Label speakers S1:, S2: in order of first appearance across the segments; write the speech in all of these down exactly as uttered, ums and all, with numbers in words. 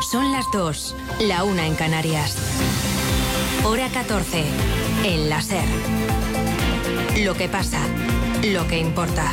S1: Son las dos, la una en Canarias. Hora catorce, en la SER. Lo que pasa, lo que importa.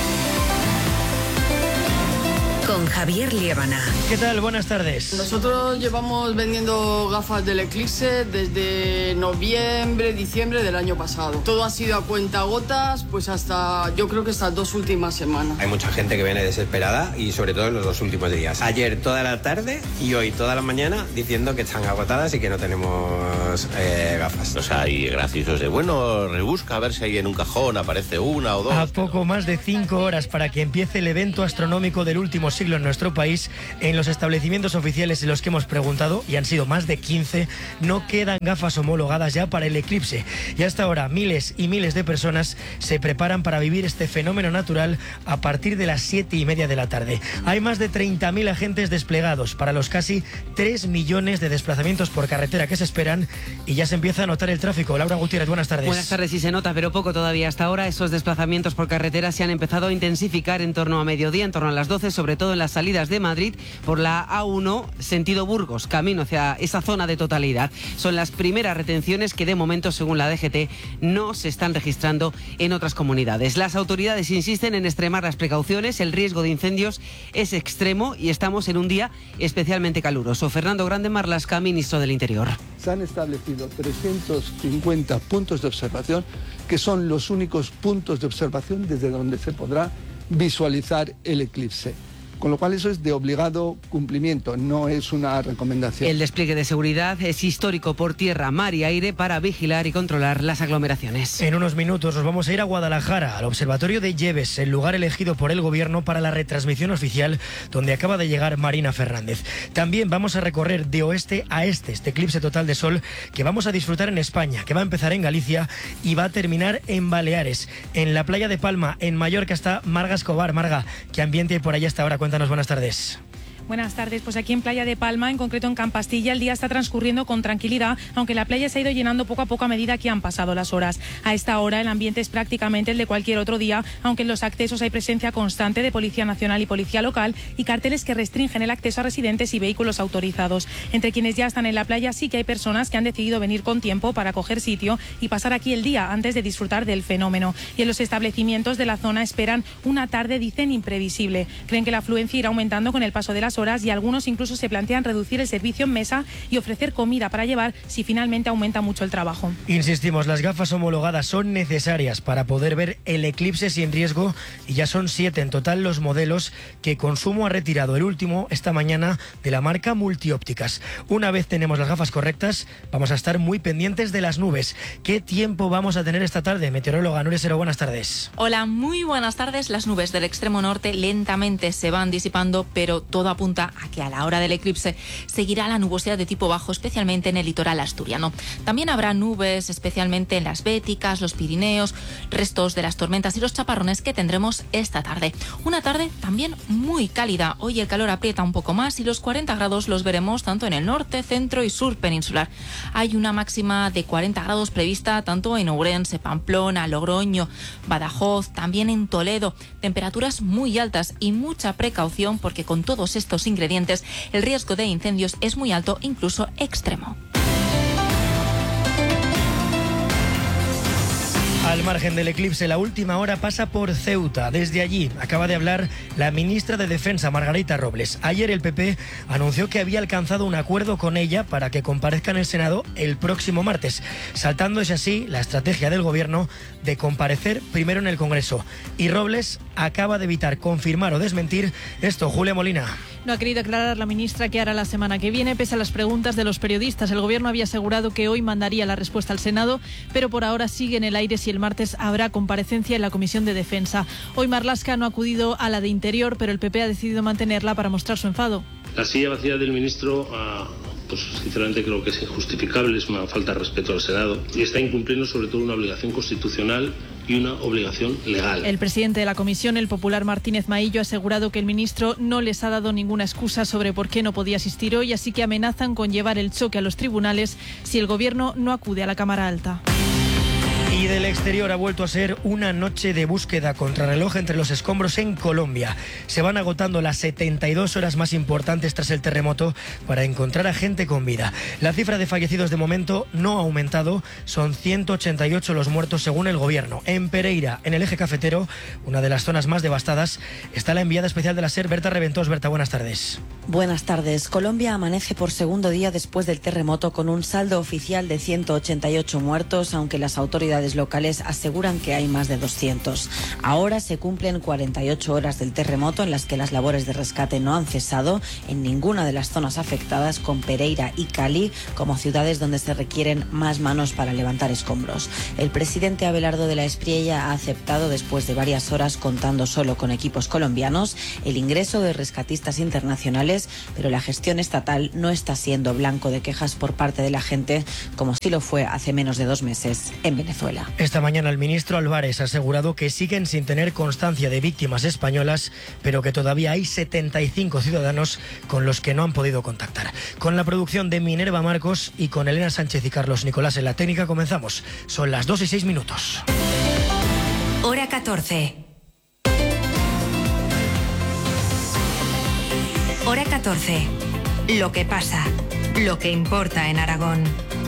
S1: Con Javier Liébana.
S2: ¿Qué tal? Buenas tardes.
S3: Nosotros llevamos vendiendo gafas del Eclipse desde noviembre, diciembre del año pasado. Todo ha sido a cuentagotas, pues hasta, yo creo que estas dos últimas semanas.
S4: Hay mucha gente que viene desesperada y sobre todo en los dos últimos días. Ayer toda la tarde y hoy toda la mañana diciendo que están agotadas y que no tenemos eh, gafas.
S5: O sea, hay graciosos de, bueno, rebusca a ver si ahí en un cajón aparece una o dos.
S2: A poco más de cinco horas para que empiece el evento astronómico del último siglo en nuestro país, en los establecimientos oficiales en los que hemos preguntado, y han sido más de quince, no quedan gafas homologadas ya para el eclipse. Y hasta ahora miles y miles de personas se preparan para vivir este fenómeno natural a partir de las siete y media de la tarde. Hay más de treinta mil agentes desplegados para los casi tres millones de desplazamientos por carretera que se esperan, y ya se empieza a notar el tráfico. Laura Gutiérrez, buenas tardes.
S6: Buenas tardes, sí se nota, pero poco todavía. Hasta ahora esos desplazamientos por carretera se han empezado a intensificar en torno a mediodía, en torno a las doce, sobre todo en las salidas de Madrid por la A uno, sentido Burgos, camino hacia esa zona de totalidad. Son las primeras retenciones que de momento, según la D G T, no se están registrando en otras comunidades. Las autoridades insisten en extremar las precauciones, el riesgo de incendios es extremo y estamos en un día especialmente caluroso. Fernando Grande Marlaska, ministro del Interior.
S7: Se han establecido trescientos cincuenta puntos de observación, que son los únicos puntos de observación desde donde se podrá visualizar el eclipse. Con lo cual eso es de obligado cumplimiento, no es una recomendación.
S6: El despliegue de seguridad es histórico por tierra, mar y aire para vigilar y controlar las aglomeraciones.
S2: En unos minutos nos vamos a ir a Guadalajara, al Observatorio de Lleves, el lugar elegido por el Gobierno para la retransmisión oficial, donde acaba de llegar Marina Fernández. También vamos a recorrer de oeste a este, este eclipse total de sol que vamos a disfrutar en España, que va a empezar en Galicia y va a terminar en Baleares. En la playa de Palma, en Mallorca, está Marga Escobar. Marga, ¿qué ambiente hay por allá hasta ahora? Cuéntanos, buenas tardes.
S8: Buenas tardes, pues aquí en Playa de Palma, en concreto en Campastilla, el día está transcurriendo con tranquilidad, aunque la playa se ha ido llenando poco a poco a medida que han pasado las horas. A esta hora el ambiente es prácticamente el de cualquier otro día, aunque en los accesos hay presencia constante de Policía Nacional y Policía Local y carteles que restringen el acceso a residentes y vehículos autorizados. Entre quienes ya están en la playa sí que hay personas que han decidido venir con tiempo para coger sitio y pasar aquí el día antes de disfrutar del fenómeno. Y en los establecimientos de la zona esperan una tarde, dicen, imprevisible. Creen que la afluencia irá aumentando con el paso de las horas y algunos incluso se plantean reducir el servicio en mesa y ofrecer comida para llevar si finalmente aumenta mucho el trabajo.
S2: Insistimos, las gafas homologadas son necesarias para poder ver el eclipse sin riesgo y ya son siete en total los modelos que Consumo ha retirado, el último esta mañana, de la marca Multiópticas. Una vez tenemos las gafas correctas, vamos a estar muy pendientes de las nubes. ¿Qué tiempo vamos a tener esta tarde? Meteoróloga Nuria Hero, buenas tardes.
S9: Hola, muy buenas tardes. Las nubes del extremo norte lentamente se van disipando, pero todo apunta a que a la hora del eclipse seguirá la nubosidad de tipo bajo, especialmente en el litoral asturiano. También habrá nubes, especialmente en las Béticas, los Pirineos, restos de las tormentas y los chaparrones que tendremos esta tarde. Una tarde también muy cálida. Hoy el calor aprieta un poco más y los cuarenta grados los veremos tanto en el norte, centro y sur peninsular. Hay una máxima de cuarenta grados prevista tanto en Ourense, Pamplona, Logroño, Badajoz, también en Toledo. Temperaturas muy altas y mucha precaución porque con todos estos ingredientes el riesgo de incendios es muy alto, incluso extremo.
S2: Al margen del eclipse, la última hora pasa por Ceuta. Desde allí acaba de hablar la ministra de Defensa, Margarita Robles. Ayer el P P anunció que había alcanzado un acuerdo con ella para que comparezca en el Senado el próximo martes, saltándose así la estrategia del Gobierno de comparecer primero en el Congreso. Y Robles acaba de evitar confirmar o desmentir esto. Julia Molina.
S10: No ha querido aclarar la ministra qué hará la semana que viene, pese a las preguntas de los periodistas. El Gobierno había asegurado que hoy mandaría la respuesta al Senado, pero por ahora sigue en el aire si el martes habrá comparecencia en la Comisión de Defensa. Hoy Marlaska no ha acudido a la de Interior, pero el P P ha decidido mantenerla para mostrar su enfado.
S11: La silla vacía del ministro, uh, pues sinceramente creo que es injustificable, es una falta de respeto al Senado y está incumpliendo sobre todo una obligación constitucional y una obligación legal.
S10: El presidente de la comisión, el popular Martínez Maillo, ha asegurado que el ministro no les ha dado ninguna excusa sobre por qué no podía asistir hoy, así que amenazan con llevar el choque a los tribunales si el Gobierno no acude a la Cámara Alta.
S2: Y Y del exterior ha vuelto a ser una noche de búsqueda contrarreloj entre los escombros en Colombia. Se van agotando las setenta y dos horas más importantes tras el terremoto para encontrar a gente con vida. La cifra de fallecidos de momento no ha aumentado, son ciento ochenta y ocho los muertos según el gobierno. En Pereira, en el eje cafetero, una de las zonas más devastadas, está la enviada especial de la SER, Berta Reventós. Berta, buenas tardes.
S12: Buenas tardes. Colombia amanece por segundo día después del terremoto con un saldo oficial de ciento ochenta y ocho muertos, aunque las autoridades locales aseguran que hay más de doscientos. Ahora se cumplen cuarenta y ocho horas del terremoto en las que las labores de rescate no han cesado en ninguna de las zonas afectadas, con Pereira y Cali como ciudades donde se requieren más manos para levantar escombros. El presidente Abelardo de la Espriella ha aceptado, después de varias horas contando solo con equipos colombianos, el ingreso de rescatistas internacionales, pero la gestión estatal no está siendo blanco de quejas por parte de la gente, como sí lo fue hace menos de dos meses en Venezuela.
S2: Esta mañana el ministro Álvarez ha asegurado que siguen sin tener constancia de víctimas españolas, pero que todavía hay setenta y cinco ciudadanos con los que no han podido contactar. Con la producción de Minerva Marcos y con Elena Sánchez y Carlos Nicolás en la técnica comenzamos. Son las dos y seis minutos.
S1: Hora catorce. Hora catorce. Lo que pasa, lo que importa en Aragón.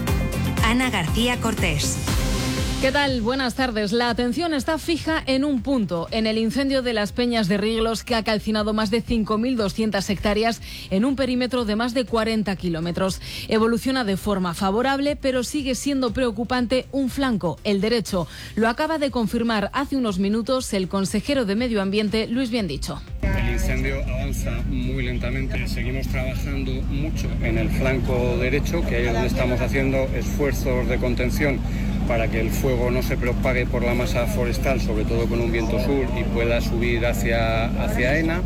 S1: Ana García Cortés.
S13: ¿Qué tal? Buenas tardes. La atención está fija en un punto, en el incendio de las Peñas de Riglos, que ha calcinado más de cinco mil doscientas hectáreas en un perímetro de más de cuarenta kilómetros. Evoluciona de forma favorable, pero sigue siendo preocupante un flanco, el derecho. Lo acaba de confirmar hace unos minutos el consejero de Medio Ambiente, Luis Biendicho.
S14: El incendio avanza muy lentamente. Seguimos trabajando mucho en el flanco derecho, que ahí es donde estamos haciendo esfuerzos de contención para que el fuego no se propague por la masa forestal, sobre todo con un viento sur, y pueda subir hacia, hacia Ena.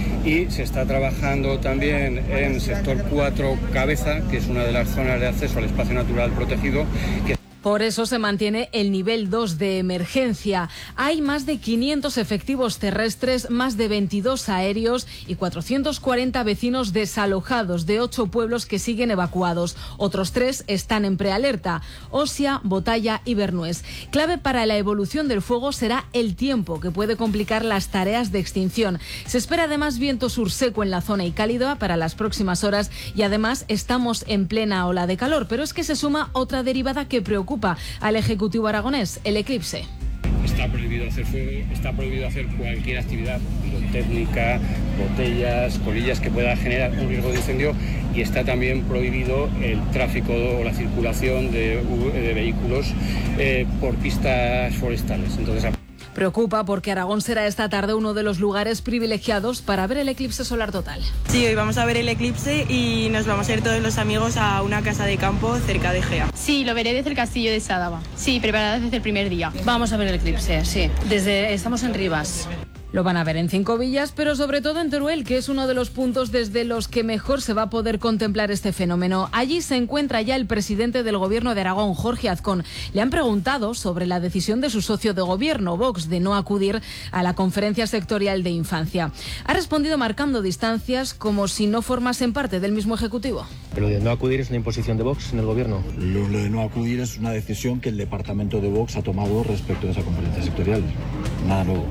S14: Y se está trabajando también en sector cuatro Cabeza, que es una de las zonas de acceso al espacio natural protegido, que
S13: Por eso se mantiene el nivel dos de emergencia. Hay más de quinientos efectivos terrestres, más de veintidós aéreos y cuatrocientos cuarenta vecinos desalojados de ocho pueblos que siguen evacuados. Otros tres están en prealerta: Osia, Botalla y Bernués. Clave para la evolución del fuego será el tiempo, que puede complicar las tareas de extinción. Se espera además viento sur seco en la zona y cálido para las próximas horas, y además estamos en plena ola de calor. Pero es que se suma otra derivada que preocupa al Ejecutivo aragonés: el eclipse.
S14: Está prohibido hacer fuego, está prohibido hacer cualquier actividad pirotécnica, botellas, colillas que pueda generar un riesgo de incendio, y está también prohibido el tráfico o la circulación de, de vehículos eh, por pistas forestales. Entonces,
S13: Preocupa porque Aragón será esta tarde uno de los lugares privilegiados para ver el eclipse solar total.
S15: Sí, hoy vamos a ver el eclipse y nos vamos a ir todos los amigos a una casa de campo cerca de Gea.
S16: Sí, lo veré desde el castillo de Sádava. Sí, preparada desde el primer día.
S17: Vamos a ver el eclipse, sí. Desde estamos en Rivas.
S13: Lo van a ver en Cinco Villas, pero sobre todo en Teruel, que es uno de los puntos desde los que mejor se va a poder contemplar este fenómeno. Allí se encuentra ya el presidente del Gobierno de Aragón, Jorge Azcón. Le han preguntado sobre la decisión de su socio de gobierno, Vox, de no acudir a la conferencia sectorial de infancia. Ha respondido marcando distancias, como si no formasen parte del mismo Ejecutivo.
S18: Pero de no acudir es una imposición de Vox en el Gobierno.
S19: Lo, lo de no acudir es una decisión que el departamento de Vox ha tomado respecto a esa conferencia sectorial. Nada nuevo.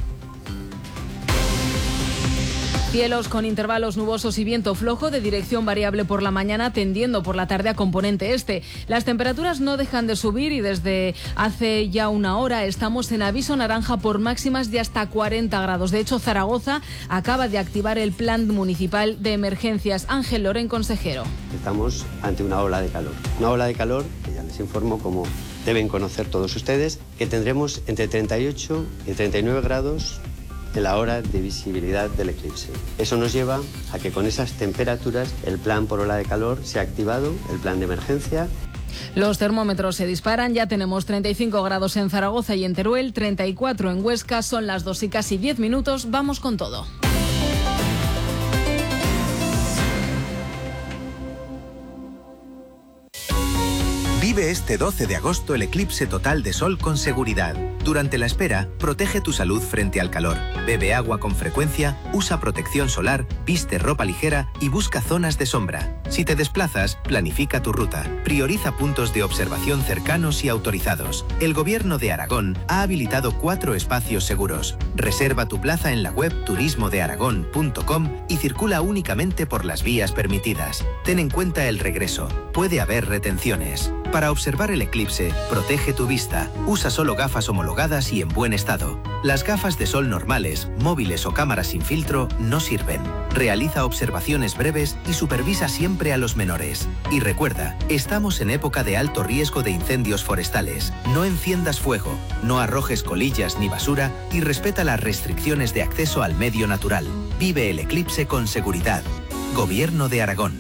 S13: Cielos con intervalos nubosos y viento flojo de dirección variable por la mañana, tendiendo por la tarde a componente este. Las temperaturas no dejan de subir y desde hace ya una hora estamos en aviso naranja por máximas de hasta cuarenta grados. De hecho, Zaragoza acaba de activar el plan municipal de emergencias. Ángel Loren, consejero.
S20: Estamos ante una ola de calor. Una ola de calor que ya les informo, como deben conocer todos ustedes, que tendremos entre treinta y ocho y treinta y nueve grados en la hora de visibilidad del eclipse. Eso nos lleva a que con esas temperaturas el plan por ola de calor se ha activado, el plan de emergencia.
S13: Los termómetros se disparan, ya tenemos treinta y cinco grados en Zaragoza y en Teruel, treinta y cuatro en Huesca, son las dos y casi diez minutos, vamos con todo.
S21: Vive este doce de agosto el eclipse total de sol con seguridad. Durante la espera, protege tu salud frente al calor. Bebe agua con frecuencia, usa protección solar, viste ropa ligera y busca zonas de sombra. Si te desplazas, planifica tu ruta. Prioriza puntos de observación cercanos y autorizados. El Gobierno de Aragón ha habilitado cuatro espacios seguros. Reserva tu plaza en la web turismo de aragón punto com y circula únicamente por las vías permitidas. Ten en cuenta el regreso. Puede haber retenciones. Para observar el eclipse, protege tu vista. Usa solo gafas homologadas y en buen estado. Las gafas de sol normales, móviles o cámaras sin filtro no sirven. Realiza observaciones breves y supervisa siempre a los menores. Y recuerda, estamos en época de alto riesgo de incendios forestales. No enciendas fuego, no arrojes colillas ni basura y respeta las restricciones de acceso al medio natural. Vive el eclipse con seguridad. Gobierno de Aragón.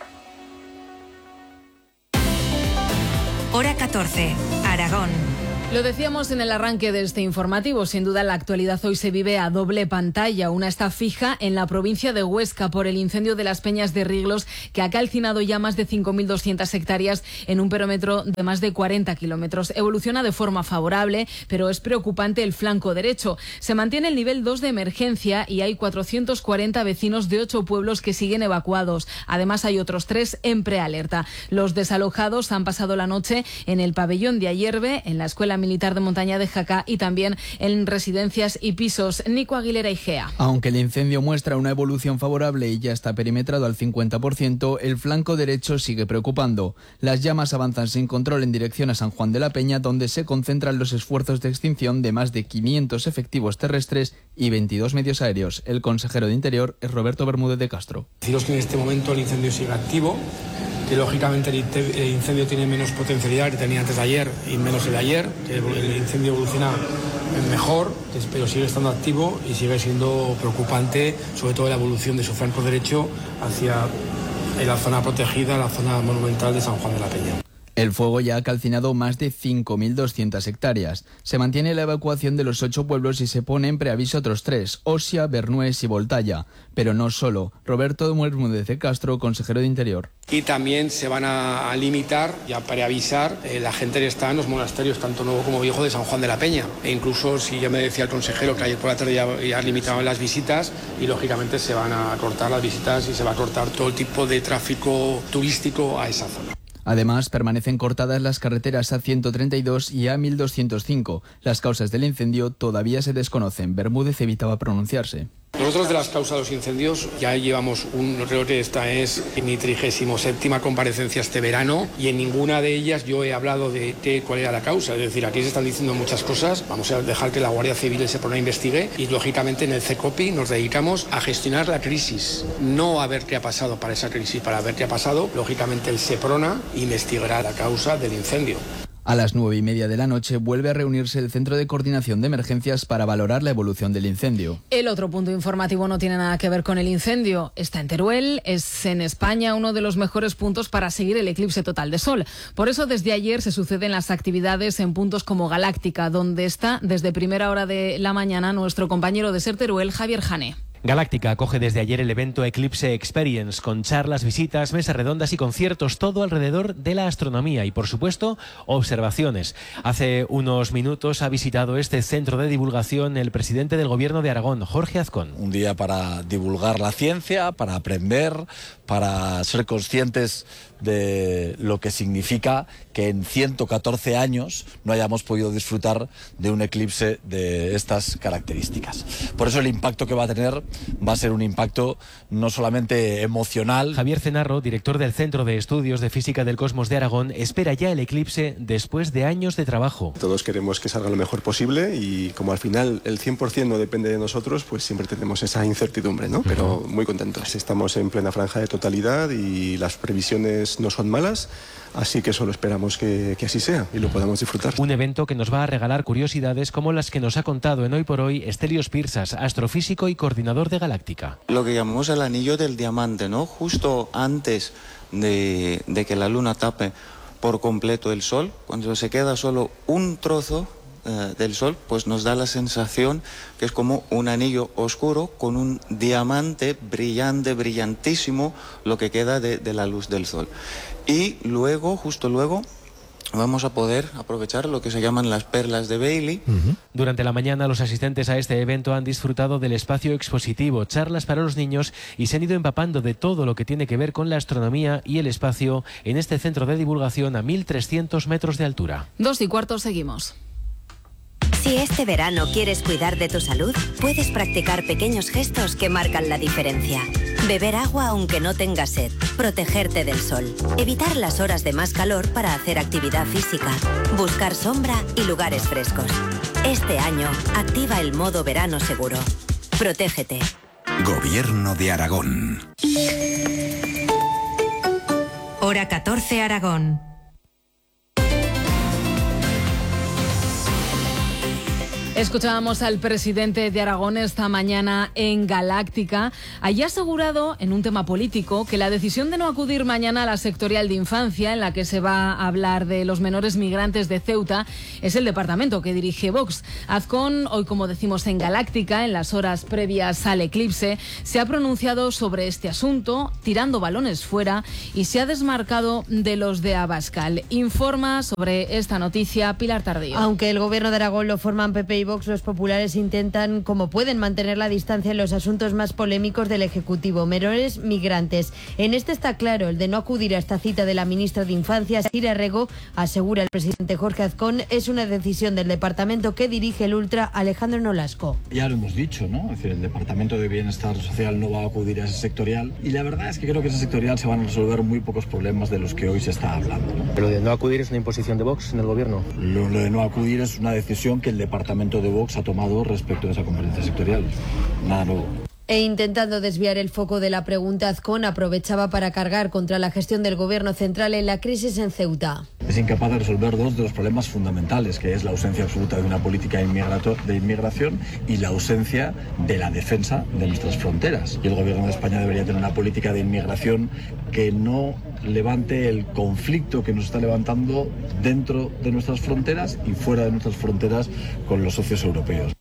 S1: Hora catorce, Aragón.
S13: Lo decíamos en el arranque de este informativo, sin duda la actualidad hoy se vive a doble pantalla. Una está fija en la provincia de Huesca por el incendio de las Peñas de Riglos, que ha calcinado ya más de cinco mil doscientas hectáreas en un perímetro de más de cuarenta kilómetros. Evoluciona de forma favorable, pero es preocupante el flanco derecho. Se mantiene el nivel dos de emergencia y hay cuatrocientos cuarenta vecinos de ocho pueblos que siguen evacuados. Además hay otros tres en prealerta. Los desalojados han pasado la noche en el pabellón de Ayerbe, en la Escuela Militar de Montaña de Jaca y también en residencias y pisos. Nico Aguilera Igea.
S22: Aunque el incendio muestra una evolución favorable y ya está perimetrado al cincuenta por ciento, el flanco derecho sigue preocupando. Las llamas avanzan sin control en dirección a San Juan de la Peña, donde se concentran los esfuerzos de extinción de más de quinientos efectivos terrestres y veintidós medios aéreos. El consejero de Interior es Roberto Bermúdez de Castro.
S23: Deciros que en este momento el incendio sigue activo, que lógicamente el incendio tiene menos potencialidad que tenía antes de ayer y menos el de ayer, que el incendio evoluciona mejor, pero sigue estando activo y sigue siendo preocupante, sobre todo la evolución de su flanco derecho hacia la zona protegida, la zona monumental de San Juan de la Peña.
S22: El fuego ya ha calcinado más de cinco mil doscientas hectáreas. Se mantiene la evacuación de los ocho pueblos y se pone en preaviso otros tres, Osia, Bernués y Voltalla. Pero no solo. Roberto Bermúdez de Castro, consejero de Interior.
S23: Y también se van a, a limitar y a preavisar eh, la gente que está en los monasterios, tanto nuevo como viejo, de San Juan de la Peña. E incluso, si ya me decía el consejero que ayer por la tarde ya, ya limitaban las visitas y lógicamente se van a cortar las visitas y se va a cortar todo el tipo de tráfico turístico a esa zona.
S22: Además, permanecen cortadas las carreteras A ciento treinta y dos y A mil doscientos cinco. Las causas del incendio todavía se desconocen. Bermúdez evitaba pronunciarse.
S23: Nosotros de las causas de los incendios ya llevamos un, creo que esta es mi trigésimo séptima comparecencia este verano y en ninguna de ellas yo he hablado de, de cuál era la causa. Es decir, aquí se están diciendo muchas cosas, vamos a dejar que la Guardia Civil se ponga a investigue y lógicamente en el CECOPI nos dedicamos a gestionar la crisis, no a ver qué ha pasado para esa crisis, para ver qué ha pasado, lógicamente el SEPRONA investigará la causa del incendio.
S22: A las nueve y media de la noche vuelve a reunirse el Centro de Coordinación de Emergencias para valorar la evolución del incendio.
S13: El otro punto informativo no tiene nada que ver con el incendio. Está en Teruel, es en España uno de los mejores puntos para seguir el eclipse total de sol. Por eso desde ayer se suceden las actividades en puntos como Galáctica, donde está desde primera hora de la mañana nuestro compañero de Ser Teruel, Javier Jané.
S24: Galáctica acoge desde ayer el evento Eclipse Experience, con charlas, visitas, mesas redondas y conciertos, todo alrededor de la astronomía y, por supuesto, observaciones. Hace unos minutos ha visitado este centro de divulgación el presidente del Gobierno de Aragón, Jorge Azcón.
S19: Un día para divulgar la ciencia, para aprender, para ser conscientes de lo que significa que en ciento catorce años no hayamos podido disfrutar de un eclipse de estas características. Por eso el impacto que va a tener va a ser un impacto no solamente emocional.
S24: Javier Cenarro, director del Centro de Estudios de Física del Cosmos de Aragón, espera ya el eclipse después de años de trabajo.
S25: Todos queremos que salga lo mejor posible y como al final el cien por ciento no depende de nosotros, pues siempre tenemos esa incertidumbre, ¿no? Pero muy contentos. Estamos en plena franja de totalidad y las previsiones no son malas, así que solo esperamos que, que así sea y lo podamos disfrutar.
S24: Un evento que nos va a regalar curiosidades como las que nos ha contado en Hoy por Hoy Estelios Pirsas, astrofísico y coordinador de Galáctica.
S26: Lo que llamamos el anillo del diamante, ¿no? Justo antes de, de que la luna tape por completo el sol, cuando se queda solo un trozo eh, del sol, pues nos da la sensación que es como un anillo oscuro con un diamante brillante, brillantísimo, lo que queda de, de la luz del sol. Y luego, justo luego, vamos a poder aprovechar lo que se llaman las perlas de Bailey.
S24: Uh-huh. Durante la mañana los asistentes a este evento han disfrutado del espacio expositivo, charlas para los niños y se han ido empapando de todo lo que tiene que ver con la astronomía y el espacio en este centro de divulgación a mil trescientos metros de altura.
S13: Dos y cuarto, seguimos.
S1: Si este verano quieres cuidar de tu salud, puedes practicar pequeños gestos que marcan la diferencia. Beber agua aunque no tengas sed, protegerte del sol, evitar las horas de más calor para hacer actividad física, buscar sombra y lugares frescos. Este año, activa el modo verano seguro. Protégete.
S3: Gobierno de Aragón.
S1: Hora catorce, Aragón.
S13: Escuchábamos al presidente de Aragón esta mañana en Galáctica. Allí ha asegurado, en un tema político, que la decisión de no acudir mañana a la sectorial de infancia, en la que se va a hablar de los menores migrantes de Ceuta, es el departamento que dirige Vox. Azcón, hoy como decimos en Galáctica, en las horas previas al eclipse, se ha pronunciado sobre este asunto, tirando balones fuera, y se ha desmarcado de los de Abascal. Informa sobre esta noticia Pilar Tardío.
S4: Aunque el gobierno de Aragón lo forman P P y Vox, los populares intentan, como pueden, mantener la distancia en los asuntos más polémicos del Ejecutivo. Menores migrantes. En este está claro, el de no acudir a esta cita de la ministra de Infancia, Sira Rego, asegura el presidente Jorge Azcón, es una decisión del departamento que dirige el ultra Alejandro Nolasco.
S5: Ya lo hemos dicho, ¿no? Es decir, el Departamento de Bienestar Social no va a acudir a ese sectorial y la verdad es que creo que ese sectorial se van a resolver muy pocos problemas de los que hoy se está hablando, ¿no?
S18: ¿Pero lo de no acudir es una imposición de Vox en el gobierno?
S5: Lo, lo de no acudir es una decisión que el Departamento de Vox ha tomado respecto a esa conferencia sectorial. Nada nuevo.
S4: E intentando desviar el foco de la pregunta, Azcón aprovechaba para cargar contra la gestión del gobierno central en la crisis en Ceuta.
S5: Es incapaz de resolver dos de los problemas fundamentales, que es la ausencia absoluta de una política de inmigración y la ausencia de la defensa de nuestras fronteras. Y el gobierno de España debería tener una política de inmigración que no levante el conflicto que nos está levantando dentro de nuestras fronteras y fuera de nuestras fronteras con los socios europeos.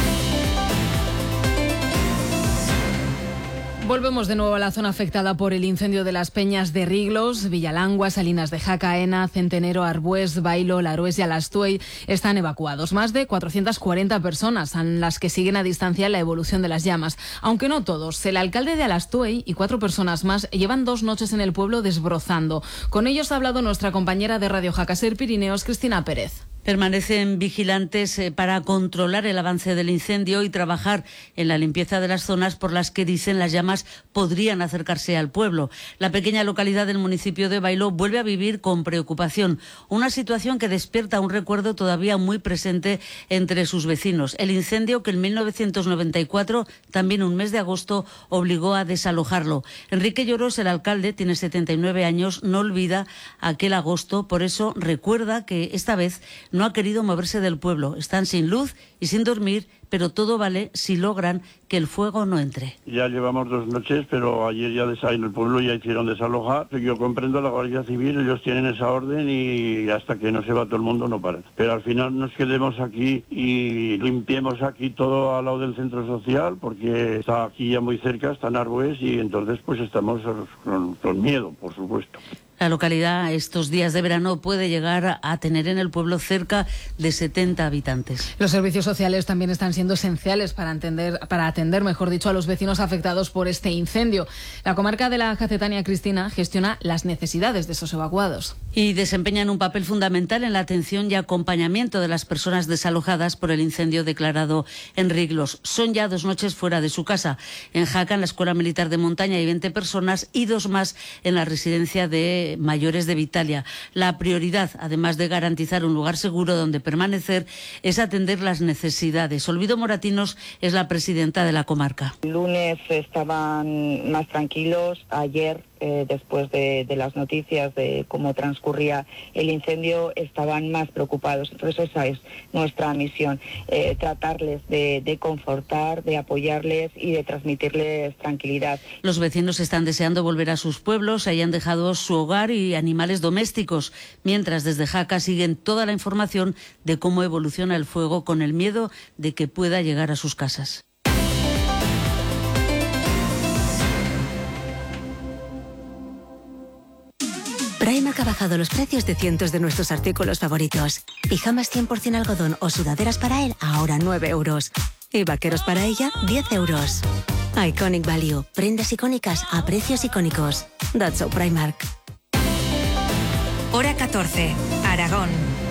S13: Volvemos de nuevo a la zona afectada por el incendio de las Peñas de Riglos. Villalangua, Salinas de Jacaena, Centenero, Arbués, Bailo, Larués y Alastuey están evacuados. Más de cuatrocientas cuarenta personas son las que siguen a distancia la evolución de las llamas. Aunque no todos, el alcalde de Alastuey y cuatro personas más llevan dos noches en el pueblo desbrozando. Con ellos ha hablado nuestra compañera de Radio Jacaser Pirineos, Cristina Pérez.
S6: Permanecen vigilantes para controlar el avance del incendio y trabajar en la limpieza de las zonas por las que dicen las llamas podrían acercarse al pueblo. La pequeña localidad del municipio de Bailo vuelve a vivir con preocupación, una situación que despierta un recuerdo todavía muy presente entre sus vecinos. El incendio que en mil novecientos noventa y cuatro, también un mes de agosto, obligó a desalojarlo. Enrique Lloros, el alcalde, tiene setenta y nueve años, no olvida aquel agosto, por eso recuerda que esta vez no ha querido moverse del pueblo. Están sin luz y sin dormir, pero todo vale si logran que el fuego no entre.
S7: Ya llevamos dos noches, pero ayer ya en el pueblo ya hicieron desalojar. Yo comprendo la Guardia Civil, ellos tienen esa orden y hasta que no se va todo el mundo no paran. Pero al final nos quedemos aquí y limpiemos aquí todo al lado del centro social, porque está aquí ya muy cerca, está en Arbués y entonces pues estamos con, con miedo, por supuesto.
S6: La localidad estos días de verano puede llegar a tener en el pueblo cerca de setenta habitantes.
S13: Los servicios sociales también están siendo esenciales para atender, para atender, mejor dicho, a los vecinos afectados por este incendio. La comarca de la Jacetania, Cristina, gestiona las necesidades de esos evacuados.
S6: Y desempeñan un papel fundamental en la atención y acompañamiento de las personas desalojadas por el incendio declarado en Riglos. Son ya dos noches fuera de su casa. En Jaca, en la Escuela Militar de Montaña, hay veinte personas y dos más en la residencia de mayores de Vitalia. La prioridad, además de garantizar un lugar seguro donde permanecer, es atender las necesidades. Olvido Moratinos es la presidenta de la comarca.
S8: El lunes estaban más tranquilos, ayer Eh, después de, de las noticias de cómo transcurría el incendio, estaban más preocupados. Entonces esa es nuestra misión, eh, tratarles de, de confortar, de apoyarles y de transmitirles tranquilidad.
S6: Los vecinos están deseando volver a sus pueblos, hayan dejado su hogar y animales domésticos, mientras desde Jaca siguen toda la información de cómo evoluciona el fuego, con el miedo de que pueda llegar a sus casas.
S2: Primark ha bajado los precios de cientos de nuestros artículos favoritos. Pijamas cien por ciento algodón o sudaderas para él, ahora nueve euros. Y vaqueros para ella, diez euros. Iconic Value. Prendas icónicas a precios icónicos. That's so Primark.
S9: Hora catorce. Aragón.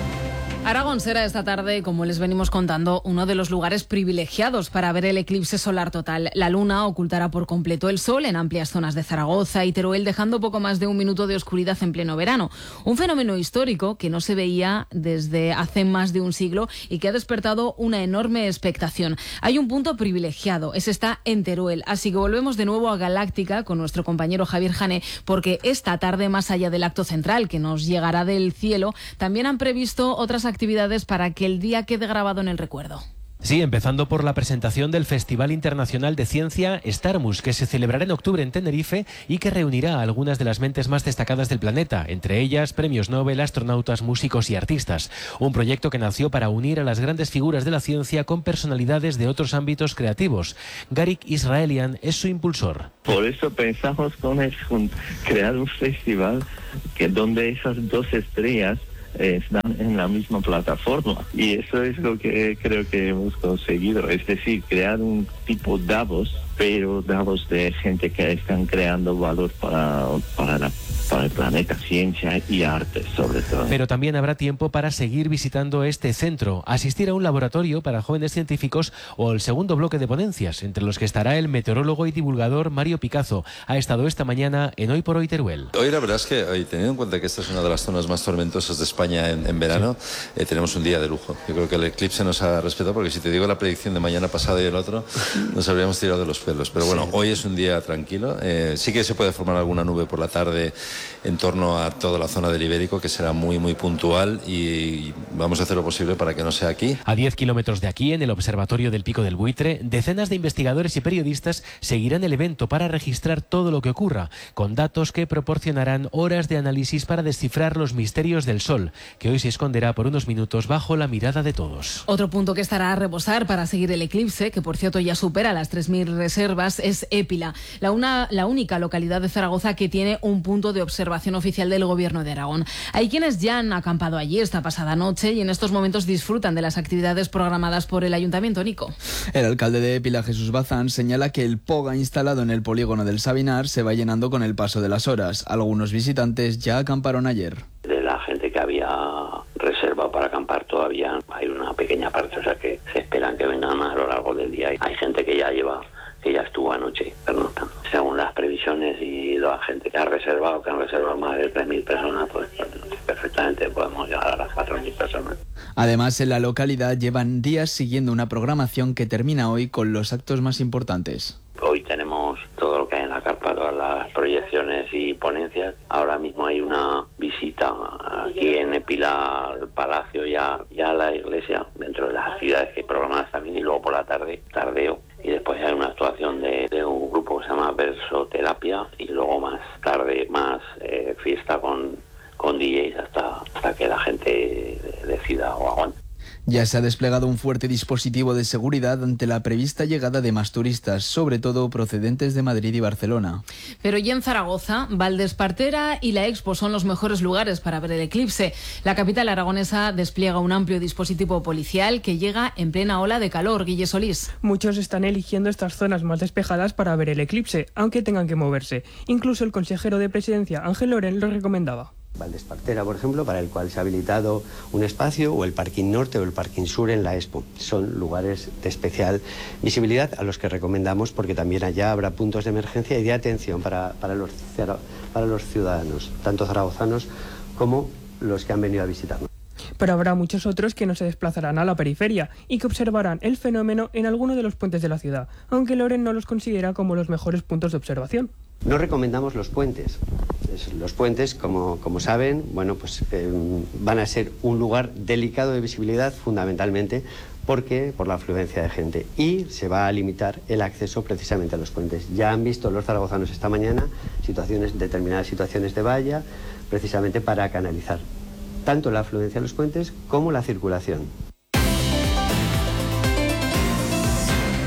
S13: Aragón será esta tarde, como les venimos contando, uno de los lugares privilegiados para ver el eclipse solar total. La luna ocultará por completo el sol en amplias zonas de Zaragoza y Teruel, dejando poco más de un minuto de oscuridad en pleno verano. Un fenómeno histórico que no se veía desde hace más de un siglo y que ha despertado una enorme expectación. Hay un punto privilegiado, ese está en Teruel. Así que volvemos de nuevo a Galáctica con nuestro compañero Javier Jané, porque esta tarde, más allá del acto central que nos llegará del cielo, también han previsto otras actividades actividades para que el día quede grabado en el recuerdo.
S24: Sí, empezando por la presentación del Festival Internacional de Ciencia Starmus, que se celebrará en octubre en Tenerife y que reunirá a algunas de las mentes más destacadas del planeta, entre ellas premios Nobel, astronautas, músicos y artistas. Un proyecto que nació para unir a las grandes figuras de la ciencia con personalidades de otros ámbitos creativos. Garik Israelian es su impulsor.
S10: Por eso pensamos con el, crear un festival que donde esas dos estrellas están en la misma plataforma, y eso es lo que creo que hemos conseguido, es decir, crear un tipo Davos, pero Davos de gente que están creando valor para, para, la, para el planeta, ciencia y arte sobre todo.
S24: Pero también habrá tiempo para seguir visitando este centro, asistir a un laboratorio para jóvenes científicos o el segundo bloque de ponencias, entre los que estará el meteorólogo y divulgador Mario Picazo. Ha estado esta mañana en Hoy por Hoy Teruel.
S11: Hoy la verdad es que, hoy, teniendo en cuenta que esta es una de las zonas más tormentosas de España en, en verano, sí. eh, tenemos un día de lujo. Yo creo que el eclipse nos ha respetado, porque si te digo la predicción de mañana pasado y el otro, nos habríamos tirado de los pelos. Pero bueno, sí. Hoy es un día tranquilo. Eh, sí que se puede formar alguna nube por la tarde en torno a toda la zona del Ibérico, que será muy, muy puntual, y vamos a hacer lo posible para que no sea aquí.
S24: A diez kilómetros de aquí, en el Observatorio del Pico del Buitre, decenas de investigadores y periodistas seguirán el evento para registrar todo lo que ocurra, con datos que proporcionarán horas de análisis para descifrar los misterios del Sol, que hoy se esconderá por unos minutos bajo la mirada de todos.
S13: Otro punto que estará a rebosar para seguir el eclipse, que por cierto ya supera las tres mil reservas, es Épila, la, una, la única localidad de Zaragoza que tiene un punto de observación oficial del Gobierno de Aragón. Hay quienes ya han acampado allí esta pasada noche y en estos momentos disfrutan de las actividades programadas por el Ayuntamiento. Nico.
S22: El alcalde de Épila, Jesús Bazán, señala que el POGA instalado en el polígono del Sabinar se va llenando con el paso de las horas. Algunos visitantes ya acamparon ayer.
S12: De la gente que había reservado para acampar todavía hay una pequeña parte, o sea que se esperan que vengan a lo largo del día. Hay gente que ya lleva, que ya estuvo anoche pernoctando. Según las previsiones y la gente que ha reservado, que han reservado más de tres mil personas, pues perfectamente podemos llegar a las cuatro mil personas.
S22: Además, en la localidad llevan días siguiendo una programación que termina hoy con los actos más importantes.
S12: Hoy tenemos todo lo que hay en la carpa, todas las proyecciones y ponencias. Ahora mismo hay una visita aquí en Épila al Palacio, ya, ya a la iglesia, dentro de las actividades que hay programadas también, y luego por la tarde, tardeo. Y después hay una actuación de, de un grupo que se llama Versoterapia, y luego más tarde, más eh, fiesta con, con D Js hasta, hasta que la gente decida o aguante.
S22: Ya se ha desplegado un fuerte dispositivo de seguridad ante la prevista llegada de más turistas, sobre todo procedentes de Madrid y Barcelona.
S13: Pero ya en Zaragoza, Valdespartera y la Expo son los mejores lugares para ver el eclipse. La capital aragonesa despliega un amplio dispositivo policial que llega en plena ola de calor. Guille Solís.
S14: Muchos están eligiendo estas zonas más despejadas para ver el eclipse, aunque tengan que moverse. Incluso el consejero de Presidencia, Ángel Loren, lo recomendaba.
S20: Valdespartera, por ejemplo, para el cual se ha habilitado un espacio, o el Parking Norte o el Parking Sur en la Expo. Son lugares de especial visibilidad a los que recomendamos, porque también allá habrá puntos de emergencia y de atención para, para, los, para los ciudadanos, tanto zaragozanos como los que han venido a visitarnos.
S14: Pero habrá muchos otros que no se desplazarán a la periferia y que observarán el fenómeno en alguno de los puentes de la ciudad, aunque Loren no los considera como los mejores puntos de observación.
S20: No recomendamos los puentes. Los puentes, como, como saben, bueno, pues eh, van a ser un lugar delicado de visibilidad, fundamentalmente porque por la afluencia de gente, y se va a limitar el acceso precisamente a los puentes. Ya han visto los zaragozanos esta mañana situaciones, determinadas situaciones de valla, precisamente para canalizar tanto la afluencia a los puentes como la circulación.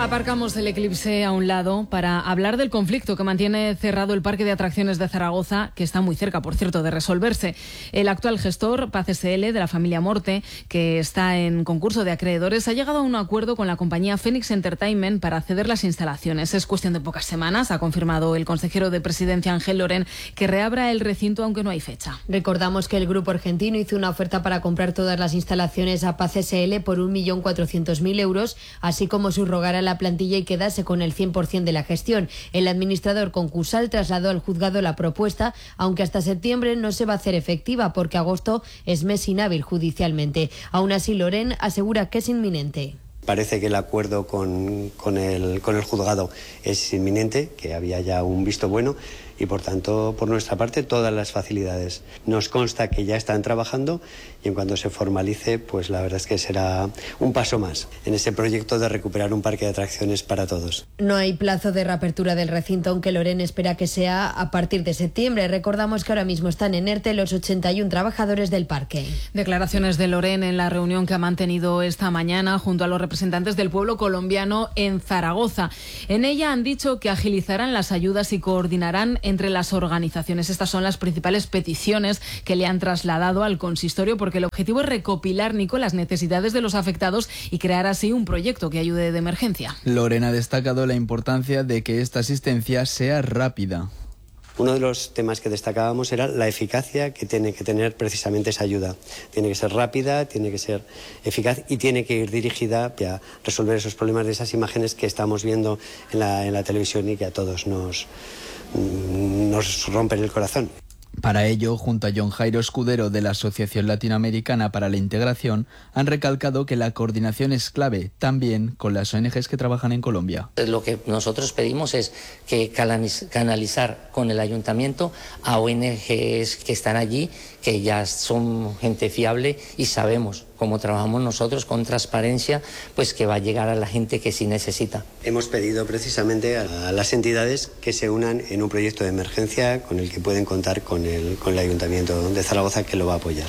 S13: Aparcamos el eclipse a un lado para hablar del conflicto que mantiene cerrado el Parque de Atracciones de Zaragoza, que está muy cerca, por cierto, de resolverse. El actual gestor, Paz S L, de la familia Morte, que está en concurso de acreedores, ha llegado a un acuerdo con la compañía Phoenix Entertainment para ceder las instalaciones. Es cuestión de pocas semanas, ha confirmado el consejero de Presidencia, Ángel Loren, que reabra el recinto aunque no hay fecha.
S4: Recordamos que el grupo argentino hizo una oferta para comprar todas las instalaciones a Paz S L por un millón cuatrocientos mil euros, así como subrogar a la plantilla y quedarse con el cien por ciento de la gestión. El administrador concursal trasladó al juzgado la propuesta, aunque hasta septiembre no se va a hacer efectiva porque agosto es mes inhábil judicialmente. Aún así, Loren asegura que es inminente.
S20: Parece que el acuerdo con, con, el, con el juzgado es inminente, que había ya un visto bueno y, por tanto, por nuestra parte, todas las facilidades. Nos consta que ya están trabajando y en cuanto se formalice, pues la verdad es que será un paso más en ese proyecto de recuperar un parque de atracciones para todos.
S4: No hay plazo de reapertura del recinto, aunque Loren espera que sea a partir de septiembre. Recordamos que ahora mismo están en ERTE los ochenta y uno trabajadores del parque.
S13: Declaraciones de Loren en la reunión que ha mantenido esta mañana junto a los representantes del pueblo colombiano en Zaragoza. En ella han dicho que agilizarán las ayudas y coordinarán entre las organizaciones. Estas son las principales peticiones que le han trasladado al consistorio, porque el objetivo es recopilar, Nico, las necesidades de los afectados y crear así un proyecto que ayude de emergencia.
S22: Loren ha destacado la importancia de que esta asistencia sea rápida.
S20: Uno de los temas que destacábamos era la eficacia que tiene que tener precisamente esa ayuda. Tiene que ser rápida, tiene que ser eficaz y tiene que ir dirigida a resolver esos problemas de esas imágenes que estamos viendo en la, en la televisión y que a todos nos, nos rompen el corazón.
S22: Para ello, junto a John Jairo Escudero de la Asociación Latinoamericana para la Integración, han recalcado que la coordinación es clave, también con las O N Ges que trabajan en Colombia.
S15: Lo que nosotros pedimos es que canalizar con el ayuntamiento a O N Ges que están allí, que ya son gente fiable y sabemos, como trabajamos nosotros con transparencia, pues que va a llegar a la gente que sí necesita.
S20: Hemos pedido precisamente a las entidades que se unan en un proyecto de emergencia con el que pueden contar con el, con el Ayuntamiento de Zaragoza, que lo va a apoyar.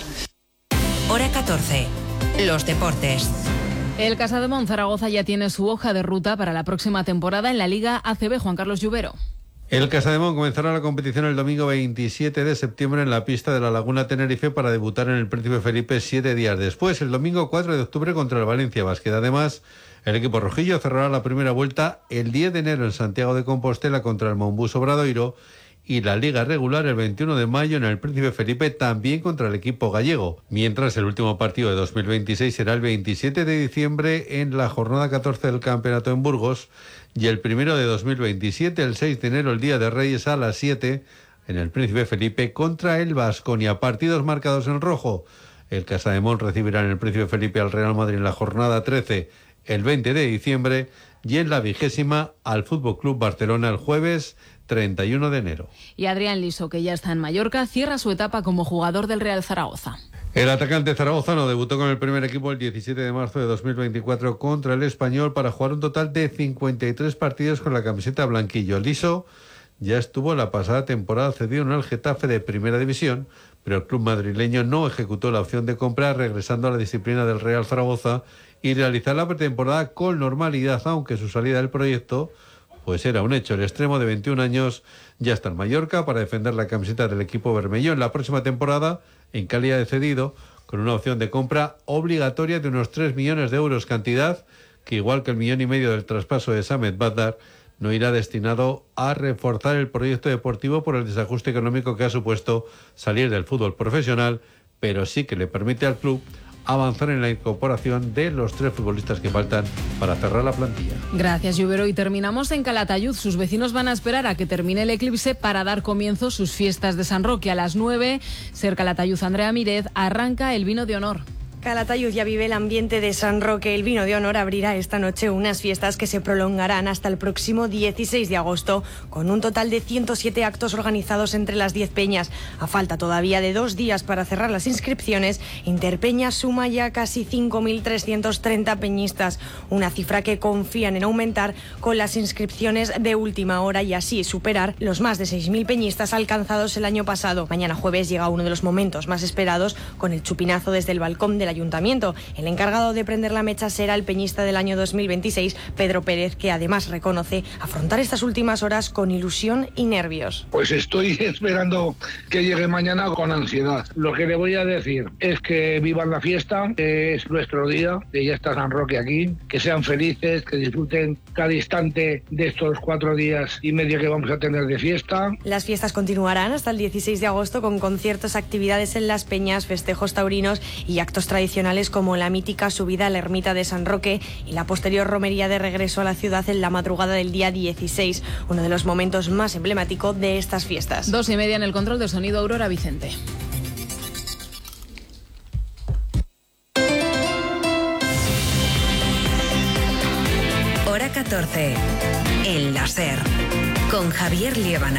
S9: Hora catorce. Los deportes.
S13: El Casademont Zaragoza ya tiene su hoja de ruta para la próxima temporada en la Liga A C B. Juan Carlos Lluvero.
S16: El Casademont comenzará la competición el domingo veintisiete de septiembre en la pista de la Laguna Tenerife para debutar en el Príncipe Felipe siete días después, el domingo cuatro de octubre contra el Valencia Basket. Además, el equipo rojillo cerrará la primera vuelta el diez de enero en Santiago de Compostela contra el Monbus Obradoiro y la liga regular el veintiuno de mayo en el Príncipe Felipe también contra el equipo gallego, mientras el último partido de dos mil veintiséis será el veintisiete de diciembre en la jornada catorce del campeonato en Burgos y el primero de dos mil veintisiete, el seis de enero, el Día de Reyes a las siete en el Príncipe Felipe contra el Baskonia. Partidos marcados en rojo. El Casademont recibirá en el Príncipe Felipe al Real Madrid en la jornada trece el veinte de diciembre y en la vigésima al Fútbol Club Barcelona el jueves treinta y uno de enero.
S13: Y Adrián Liso, que ya está en Mallorca, cierra su etapa como jugador del Real Zaragoza.
S16: El atacante zaragozano debutó con el primer equipo el diecisiete de marzo de dos mil veinticuatro contra el Español para jugar un total de cincuenta y tres partidos con la camiseta blanquillo. Liso ya estuvo la pasada temporada cedido en el Getafe de Primera División, pero el club madrileño no ejecutó la opción de compra, regresando a la disciplina del Real Zaragoza y realizar la pretemporada con normalidad, aunque su salida del proyecto pues era un hecho. El extremo de veintiún años ya está en Mallorca para defender la camiseta del equipo bermellón en la próxima temporada en calidad de cedido, con una opción de compra obligatoria de unos tres millones de euros, cantidad que, igual que el millón y medio del traspaso de Samet Badar, no irá destinado a reforzar el proyecto deportivo por el desajuste económico que ha supuesto salir del fútbol profesional, pero sí que le permite al club avanzar en la incorporación de los tres futbolistas que faltan para cerrar la plantilla.
S13: Gracias, Lluvero. Y terminamos en Calatayud. Sus vecinos van a esperar a que termine el eclipse para dar comienzo sus fiestas de San Roque. A las nueve, Ser Calatayud Andrea Mírez, arranca el vino de honor.
S17: Calatayud ya vive el ambiente de San Roque. El vino de honor abrirá esta noche unas fiestas que se prolongarán hasta el próximo dieciséis de agosto, con un total de ciento siete actos organizados entre las diez peñas. A falta todavía de dos días para cerrar las inscripciones, Interpeña suma ya casi cinco mil trescientos treinta peñistas, una cifra que confían en aumentar con las inscripciones de última hora y así superar los más de seis mil peñistas alcanzados el año pasado. Mañana jueves llega uno de los momentos más esperados, con el chupinazo desde el balcón de la ayuntamiento. El encargado de prender la mecha será el peñista del año dos mil veintiséis, Pedro Pérez, que además reconoce afrontar estas últimas horas con ilusión y nervios.
S3: Pues estoy esperando que llegue mañana con ansiedad. Lo que le voy a decir es que vivan la fiesta, que es nuestro día, que ya está San Roque aquí, que sean felices, que disfruten cada instante de estos cuatro días y medio que vamos a tener de fiesta.
S17: Las fiestas continuarán hasta el dieciséis de agosto con conciertos, actividades en las peñas, festejos taurinos y actos tradicionales como la mítica subida a la ermita de San Roque y la posterior romería de regreso a la ciudad en la madrugada del día dieciséis, uno de los momentos más emblemáticos de estas fiestas.
S13: Dos y media en el control de sonido, Aurora Vicente.
S9: Hora catorce. El láser. Con Javier Liébana.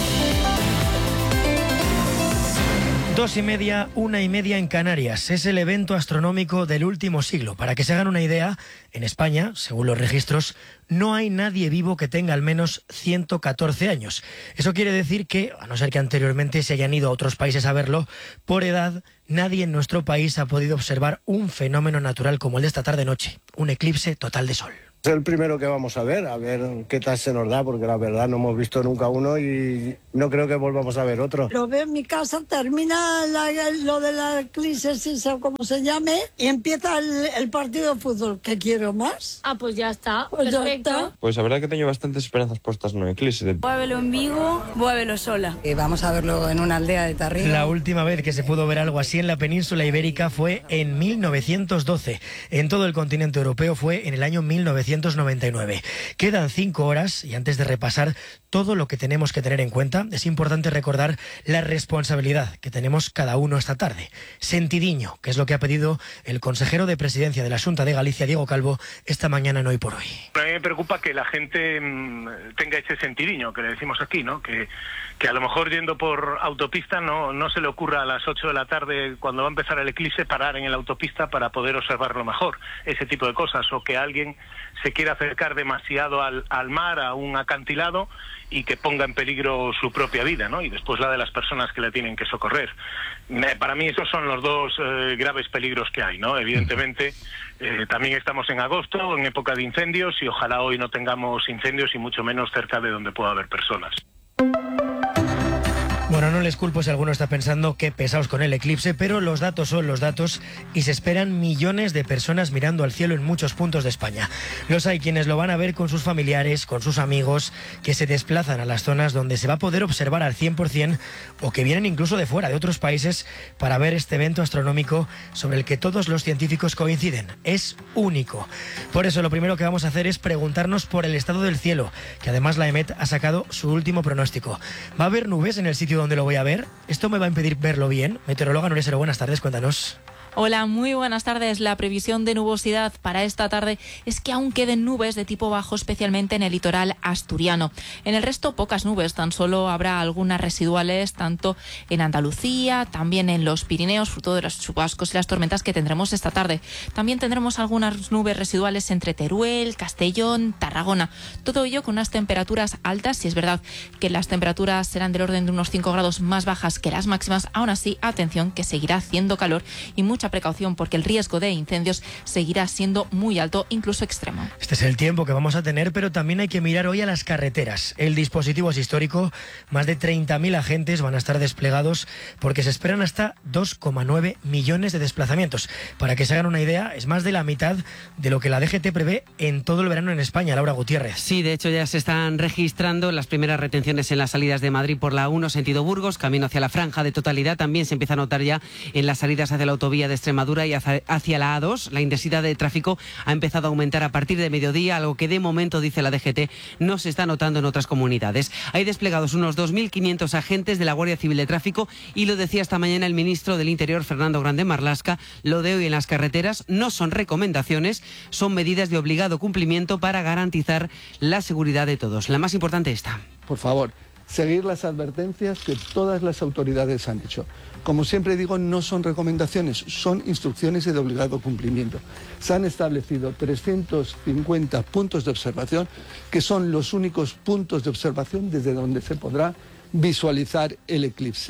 S19: Dos y media, una y media en Canarias. Es el evento astronómico del último siglo. Para que se hagan una idea, en España, según los registros, no hay nadie vivo que tenga al menos ciento catorce años. Eso quiere decir que, a no ser que anteriormente se hayan ido a otros países a verlo, por edad, nadie en nuestro país ha podido observar un fenómeno natural como el de esta tarde-noche, un eclipse total de sol.
S21: Es el primero que vamos a ver, a ver qué tal se nos da, porque la verdad no hemos visto nunca uno y no creo que volvamos a ver otro.
S23: Lo veo en mi casa, termina la, lo de la crisis, o como se llame, y empieza el, el partido de fútbol. ¿Qué quiero más?
S25: Ah, pues ya está,
S23: pues
S25: perfecto.
S23: Ya está.
S26: Pues la verdad que tengo bastantes esperanzas puestas en un eclipse.
S25: Voy a verlo en Vigo, voy a verlo sola.
S23: Y vamos a verlo en una aldea de Tarrino.
S19: La última vez que se pudo ver algo así en la península ibérica fue en mil novecientos doce. En todo el continente europeo fue en el año mil novecientos noventa y nueve. Quedan cinco horas y antes de repasar todo lo que tenemos que tener en cuenta, es importante recordar la responsabilidad que tenemos cada uno esta tarde. Sentidiño, que es lo que ha pedido el consejero de Presidencia de la Xunta de Galicia, Diego Calvo, esta mañana en Hoy por Hoy.
S27: A mí me preocupa que la gente mmm, tenga ese sentidiño que le decimos aquí, ¿no? Que, que a lo mejor yendo por autopista no, no se le ocurra a las ocho de la tarde, cuando va a empezar el eclipse, parar en la autopista para poder observarlo mejor. Ese tipo de cosas. O que alguien se quiera acercar demasiado al, al mar, a un acantilado, y que ponga en peligro su propia vida, ¿no? Y después la de las personas que le tienen que socorrer. Para mí esos son los dos eh, graves peligros que hay, ¿no? Evidentemente, eh, también estamos en agosto, en época de incendios, y ojalá hoy no tengamos incendios y mucho menos cerca de donde pueda haber personas.
S19: Bueno, no les culpo si alguno está pensando qué pesados con el eclipse, pero los datos son los datos y se esperan millones de personas mirando al cielo en muchos puntos de España. Los hay quienes lo van a ver con sus familiares, con sus amigos, que se desplazan a las zonas donde se va a poder observar al cien por cien o que vienen incluso de fuera, de otros países, para ver este evento astronómico sobre el que todos los científicos coinciden. Es único. Por eso lo primero que vamos a hacer es preguntarnos por el estado del cielo, que además la EMET ha sacado su último pronóstico. ¿Va a haber nubes en el sitio donde lo voy a ver? ¿Esto me va a impedir verlo bien? Meteoróloga Nuria Sero, buenas tardes, cuéntanos.
S28: Hola, muy buenas tardes. La previsión de nubosidad para esta tarde es que aún queden nubes de tipo bajo, especialmente en el litoral asturiano. En el resto, pocas nubes, tan solo habrá algunas residuales, tanto en Andalucía, también en los Pirineos, fruto de los chubascos y las tormentas que tendremos esta tarde. También tendremos algunas nubes residuales entre Teruel, Castellón, Tarragona. Todo ello con unas temperaturas altas, y es verdad que las temperaturas serán del orden de unos cinco grados más bajas que las máximas. Aún así, atención, que seguirá haciendo calor y mucho Mucha precaución porque el riesgo de incendios seguirá siendo muy alto, incluso extremo.
S19: Este es el tiempo que vamos a tener, pero también hay que mirar hoy a las carreteras. El dispositivo es histórico, más de treinta mil agentes van a estar desplegados porque se esperan hasta dos coma nueve millones de desplazamientos. Para que se hagan una idea, es más de la mitad de lo que la D G T prevé en todo el verano en España. Laura Gutiérrez.
S29: Sí, de hecho ya se están registrando las primeras retenciones en las salidas de Madrid por la uno sentido Burgos, camino hacia la franja de totalidad. También se empieza a notar ya en las salidas hacia la autovía de Extremadura y hacia la A dos. La intensidad de tráfico ha empezado a aumentar a partir de mediodía, algo que de momento, dice la D G T, no se está notando en otras comunidades. Hay desplegados unos dos mil quinientos agentes de la Guardia Civil de Tráfico y lo decía esta mañana el ministro del Interior, Fernando Grande Marlaska. Lo de hoy en las carreteras no son recomendaciones, son medidas de obligado cumplimiento para garantizar la seguridad de todos. La más importante está.
S30: Por favor, seguir las advertencias que todas las autoridades han hecho. Como siempre digo, no son recomendaciones, son instrucciones de obligado cumplimiento. Se han establecido trescientos cincuenta puntos de observación, que son los únicos puntos de observación desde donde se podrá visualizar el eclipse.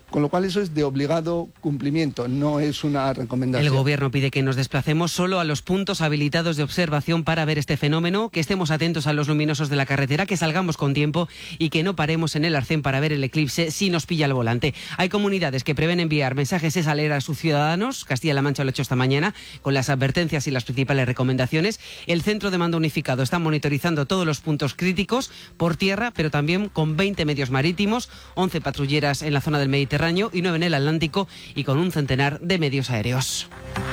S30: Con lo cual eso es de obligado cumplimiento, no es una recomendación.
S29: El Gobierno pide que nos desplacemos solo a los puntos habilitados de observación para ver este fenómeno, que estemos atentos a los luminosos de la carretera, que salgamos con tiempo y que no paremos en el arcén para ver el eclipse si nos pilla el volante. Hay comunidades que prevén enviar mensajes esa alerta a sus ciudadanos. Castilla-La Mancha lo ha hecho esta mañana con las advertencias y las principales recomendaciones. El Centro de Mando Unificado está monitorizando todos los puntos críticos por tierra, pero también con veinte medios marítimos, once patrulleras en la zona del Mediterráneo y nueve en el Atlántico y con un centenar de medios aéreos.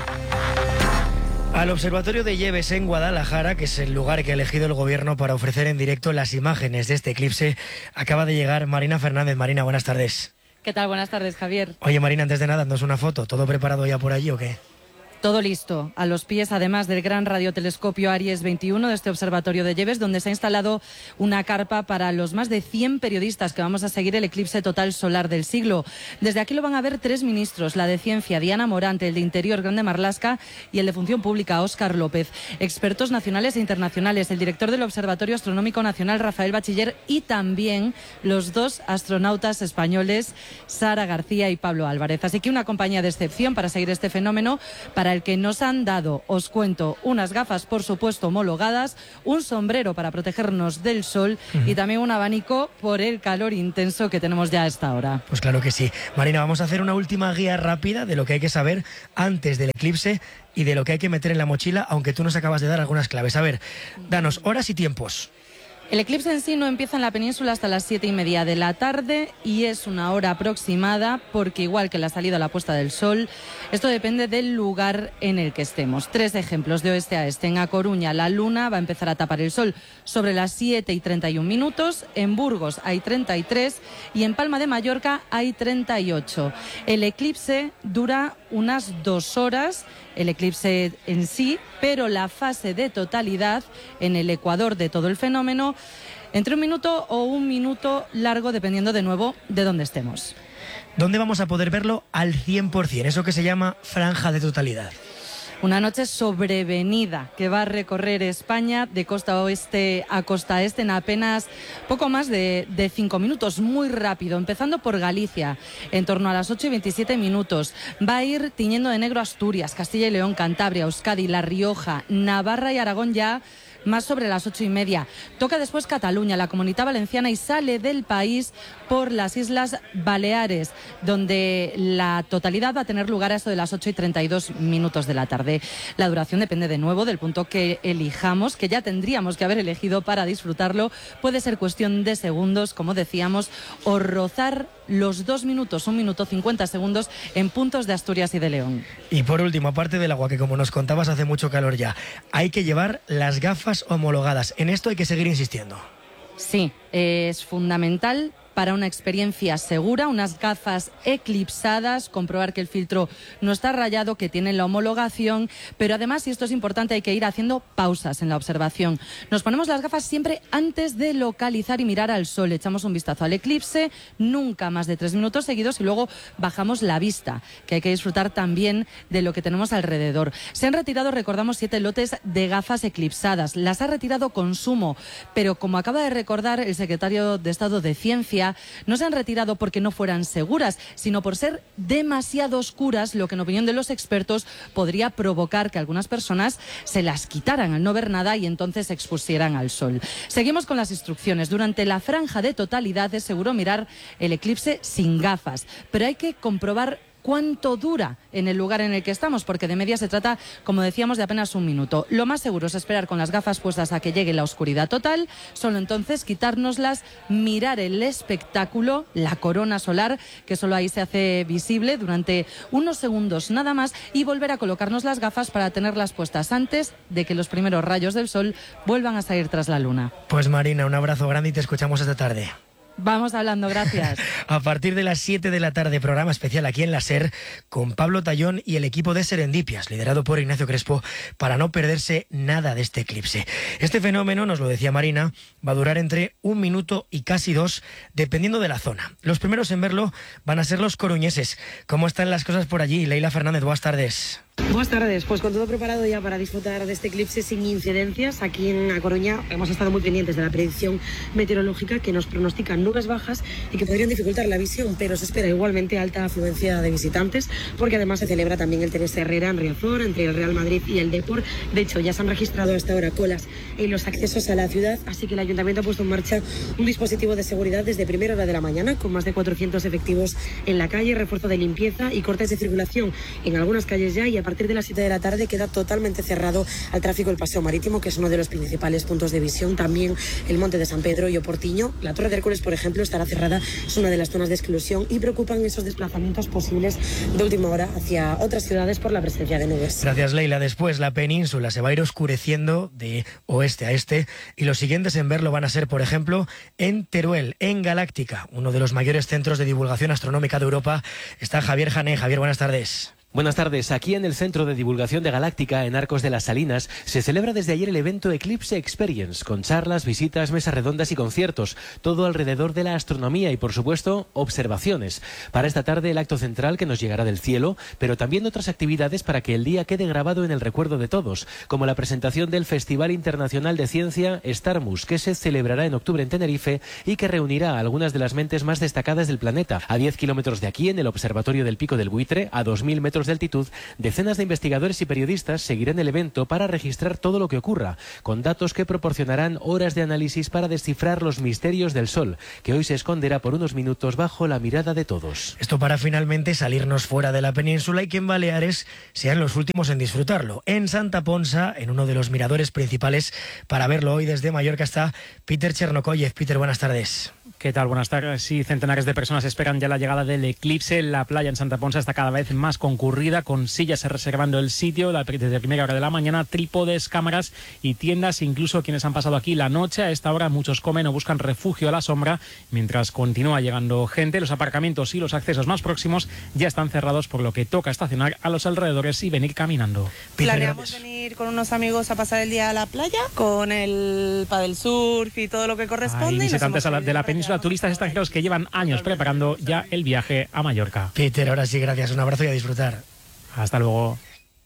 S19: Al Observatorio de Lleves en Guadalajara, que es el lugar que ha elegido el Gobierno para ofrecer en directo las imágenes de este eclipse, acaba de llegar Marina Fernández. Marina, buenas tardes.
S1: ¿Qué tal? Buenas tardes, Javier.
S19: Oye, Marina, antes de nada, ¿nos una foto? ¿Todo preparado ya por allí o qué?
S1: Todo listo, a los pies además del gran radiotelescopio Aries veintiuno de este observatorio de Lleves, donde se ha instalado una carpa para los más de cien periodistas que vamos a seguir el eclipse total solar del siglo. Desde aquí lo van a ver tres ministros, la de Ciencia, Diana Morante, el de Interior, Grande Marlaska, y el de Función Pública, Óscar López. Expertos nacionales e internacionales, el director del Observatorio Astronómico Nacional, Rafael Bachiller, y también los dos astronautas españoles, Sara García y Pablo Álvarez. Así que una compañía de excepción para seguir este fenómeno, para el que nos han dado, os cuento, unas gafas, por supuesto, homologadas, un sombrero para protegernos del sol uh-huh. y también un abanico por el calor intenso que tenemos ya a esta hora.
S19: Pues claro que sí. Marina, vamos a hacer una última guía rápida de lo que hay que saber antes del eclipse y de lo que hay que meter en la mochila, aunque tú nos acabas de dar algunas claves. A ver, danos horas y tiempos.
S1: El eclipse en sí no empieza en la península hasta las siete y media de la tarde y es una hora aproximada porque igual que la salida o la puesta del sol, esto depende del lugar en el que estemos. Tres ejemplos de oeste a este. En A Coruña la luna va a empezar a tapar el sol sobre las siete y treinta y un minutos, en Burgos hay treinta y tres y en Palma de Mallorca hay treinta y ocho. El eclipse dura unas dos horas, el eclipse en sí, pero la fase de totalidad en el ecuador de todo el fenómeno entre un minuto o un minuto largo, dependiendo de nuevo de dónde estemos.
S19: ¿Dónde vamos a poder verlo al cien por cien? Eso que se llama franja de totalidad.
S1: Una noche sobrevenida que va a recorrer España de costa oeste a costa este en apenas poco más de, de cinco minutos, muy rápido, empezando por Galicia, en torno a las ocho y veintisiete minutos. Va a ir tiñendo de negro Asturias, Castilla y León, Cantabria, Euskadi, La Rioja, Navarra y Aragón ya más sobre las ocho y media. Toca después Cataluña, la Comunidad Valenciana y sale del país por las Islas Baleares, donde la totalidad va a tener lugar a eso de las ocho y treinta y dos minutos de la tarde. La duración depende de nuevo del punto que elijamos, que ya tendríamos que haber elegido para disfrutarlo. Puede ser cuestión de segundos, como decíamos, o rozar los dos minutos, un minuto cincuenta segundos en puntos de Asturias y de León.
S19: Y por último, aparte del agua, que como nos contabas hace mucho calor ya, hay que llevar las gafas homologadas. En esto hay que seguir insistiendo.
S1: Sí, es fundamental para una experiencia segura, unas gafas eclipsadas, comprobar que el filtro no está rayado, que tienen la homologación, pero además, y esto es importante, hay que ir haciendo pausas en la observación. Nos ponemos las gafas siempre antes de localizar y mirar al sol. Echamos un vistazo al eclipse, nunca más de tres minutos seguidos y luego bajamos la vista, que hay que disfrutar también de lo que tenemos alrededor. Se han retirado, recordamos, siete lotes de gafas eclipsadas. Las ha retirado Consumo, pero como acaba de recordar el secretario de Estado de Ciencia, no se han retirado porque no fueran seguras, sino por ser demasiado oscuras, lo que en opinión de los expertos podría provocar que algunas personas se las quitaran al no ver nada y entonces se expusieran al sol. Seguimos con las instrucciones. Durante la franja de totalidad es seguro mirar el eclipse sin gafas, pero hay que comprobar cuánto dura en el lugar en el que estamos, porque de media se trata, como decíamos, de apenas un minuto. Lo más seguro es esperar con las gafas puestas a que llegue la oscuridad total, solo entonces quitárnoslas, mirar el espectáculo, la corona solar, que solo ahí se hace visible durante unos segundos nada más, y volver a colocarnos las gafas para tenerlas puestas antes de que los primeros rayos del sol vuelvan a salir tras la luna.
S19: Pues Marina, un abrazo grande y te escuchamos esta tarde.
S1: Vamos hablando, gracias.
S19: A partir de las siete de la tarde, programa especial aquí en la SER con Pablo Tallón y el equipo de Serendipias, liderado por Ignacio Crespo, para no perderse nada de este eclipse. Este fenómeno, nos lo decía Marina, va a durar entre un minuto y casi dos, dependiendo de la zona. Los primeros en verlo van a ser los coruñeses. ¿Cómo están las cosas por allí? Leila Fernández, buenas tardes.
S2: Buenas tardes, pues con todo preparado ya para disfrutar de este eclipse sin incidencias. Aquí en A Coruña hemos estado muy pendientes de la predicción meteorológica que nos pronostica nubes bajas y que podrían dificultar la visión, pero se espera igualmente alta afluencia de visitantes, porque además se celebra también el Teresa Herrera en Riazor, entre el Real Madrid y el Depor. De hecho, ya se han registrado hasta ahora colas en los accesos a la ciudad, así que el Ayuntamiento ha puesto en marcha un dispositivo de seguridad desde primera hora de la mañana, con más de cuatrocientos efectivos en la calle, refuerzo de limpieza y cortes de circulación en algunas calles ya, y a partir de las siete de la tarde queda totalmente cerrado al tráfico el Paseo Marítimo, que es uno de los principales puntos de visión. También el Monte de San Pedro y Oportiño. La Torre de Hércules, por ejemplo, estará cerrada, es una de las zonas de exclusión, y preocupan esos desplazamientos posibles de última hora hacia otras ciudades por la presencia de nubes.
S19: Gracias, Leila. Después la península se va a ir oscureciendo de oeste a este, y los siguientes en verlo van a ser, por ejemplo, en Teruel, en Galáctica, uno de los mayores centros de divulgación astronómica de Europa. Está Javier Jané. Javier, buenas tardes.
S5: Buenas tardes. Aquí en el Centro de Divulgación de Galáctica, en Arcos de las Salinas, se celebra desde ayer el evento Eclipse Experience, con charlas, visitas, mesas redondas y conciertos, todo alrededor de la astronomía y, por supuesto, observaciones. Para esta tarde, el acto central que nos llegará del cielo, pero también otras actividades para que el día quede grabado en el recuerdo de todos, como la presentación del Festival Internacional de Ciencia Starmus, que se celebrará en octubre en Tenerife y que reunirá a algunas de las mentes más destacadas del planeta. A diez kilómetros de aquí, en el Observatorio del Pico del Buitre, a dos mil metros de altitud, decenas de investigadores y periodistas seguirán el evento para registrar todo lo que ocurra, con datos que proporcionarán horas de análisis para descifrar los misterios del Sol, que hoy se esconderá por unos minutos bajo la mirada de todos.
S19: Esto para finalmente salirnos fuera de la península y que en Baleares sean los últimos en disfrutarlo. En Santa Ponsa, en uno de los miradores principales, para verlo hoy desde Mallorca, está Peter Chernokoyev. Peter, buenas tardes.
S6: ¿Qué tal? Buenas tardes. Sí, centenares de personas esperan ya la llegada del eclipse. La playa en Santa Ponsa está cada vez más concurrida, con sillas reservando el sitio desde primera hora de la mañana, trípodes, cámaras y tiendas. Incluso quienes han pasado aquí la noche, a esta hora muchos comen o buscan refugio a la sombra, mientras continúa llegando gente. Los aparcamientos y los accesos más próximos ya están cerrados, por lo que toca estacionar a los alrededores y venir caminando.
S7: Planeamos venir con unos amigos a pasar el día a la playa, con el paddle surf y todo lo que corresponde.
S6: Hay visitantes de la península, turistas extranjeros que llevan años preparando ya el viaje a Mallorca.
S19: Peter, ahora sí, gracias, un abrazo y a disfrutar.
S6: Hasta luego.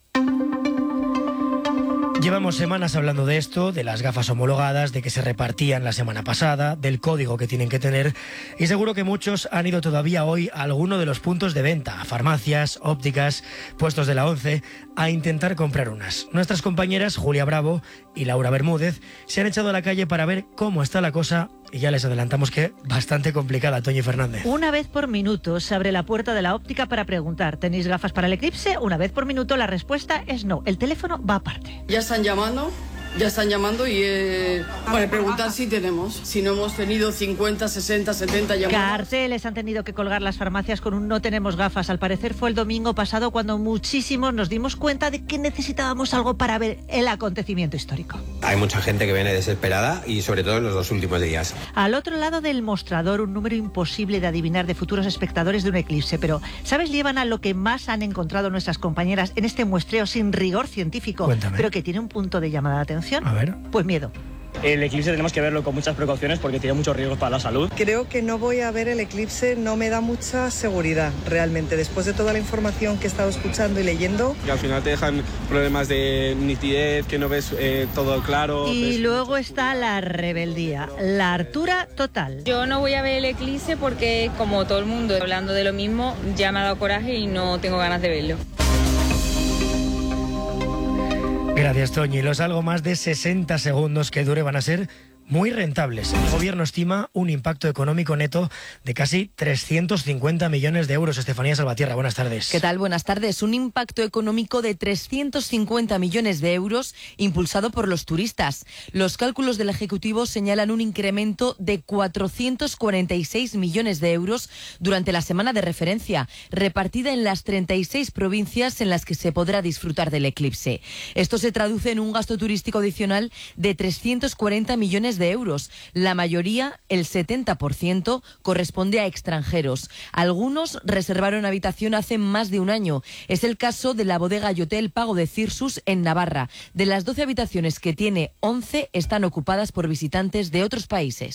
S19: Llevamos semanas hablando de esto, de las gafas homologadas, de que se repartían la semana pasada, del código que tienen que tener, y seguro que muchos han ido todavía hoy a alguno de los puntos de venta, a farmacias, ópticas, puestos de la ONCE, a intentar comprar unas. Nuestras compañeras Julia Bravo y Laura Bermúdez se han echado a la calle para ver cómo está la cosa, y ya les adelantamos que bastante complicada. Toñi Fernández.
S8: Una vez por minuto se abre la puerta de la óptica para preguntar: ¿tenéis gafas para el eclipse? Una vez por minuto la respuesta es no. El teléfono va aparte.
S10: Ya están llamando. Ya están llamando y eh, para preguntar si tenemos. Si no hemos tenido cincuenta, sesenta, setenta llamadas.
S8: Carteles han tenido que colgar las farmacias con un no tenemos gafas. Al parecer fue el domingo pasado cuando muchísimos nos dimos cuenta de que necesitábamos algo para ver el acontecimiento histórico.
S11: Hay mucha gente que viene desesperada y sobre todo en los dos últimos días.
S8: Al otro lado del mostrador, un número imposible de adivinar de futuros espectadores de un eclipse. Pero ¿sabes, Lievana, lo que más han encontrado nuestras compañeras en este muestreo sin rigor científico?
S19: Cuéntame.
S8: Pero que tiene un punto de llamada de atención.
S19: A ver.
S8: Pues miedo.
S12: El eclipse tenemos que verlo con muchas precauciones porque tiene muchos riesgos para la salud.
S18: Creo que no voy a ver el eclipse, no me da mucha seguridad realmente, después de toda la información que he estado escuchando y leyendo.
S24: Que al final te dejan problemas de nitidez, que no ves eh, todo claro.
S8: Y
S24: ves...
S8: luego está la rebeldía, la hartura total.
S31: Yo no voy a ver el eclipse porque, como todo el mundo hablando de lo mismo, ya me ha dado coraje y no tengo ganas de verlo.
S19: Gracias, Toñi. Los algo más de sesenta segundos que dure van a ser muy rentables. El gobierno estima un impacto económico neto de casi trescientos cincuenta millones de euros. Estefanía Salvatierra, buenas tardes.
S32: ¿Qué tal? Buenas tardes. Un impacto económico de trescientos cincuenta millones de euros impulsado por los turistas. Los cálculos del Ejecutivo señalan un incremento de cuatrocientos cuarenta y seis millones de euros durante la semana de referencia, repartida en las treinta y seis provincias en las que se podrá disfrutar del eclipse. Esto se traduce en un gasto turístico adicional de trescientos cuarenta millones de euros. La mayoría, el setenta por ciento, corresponde a extranjeros. Algunos reservaron habitación hace más de un año. Es el caso de la bodega y hotel Pago de Cirsus en Navarra. De las doce habitaciones que tiene, once están ocupadas por visitantes de otros países.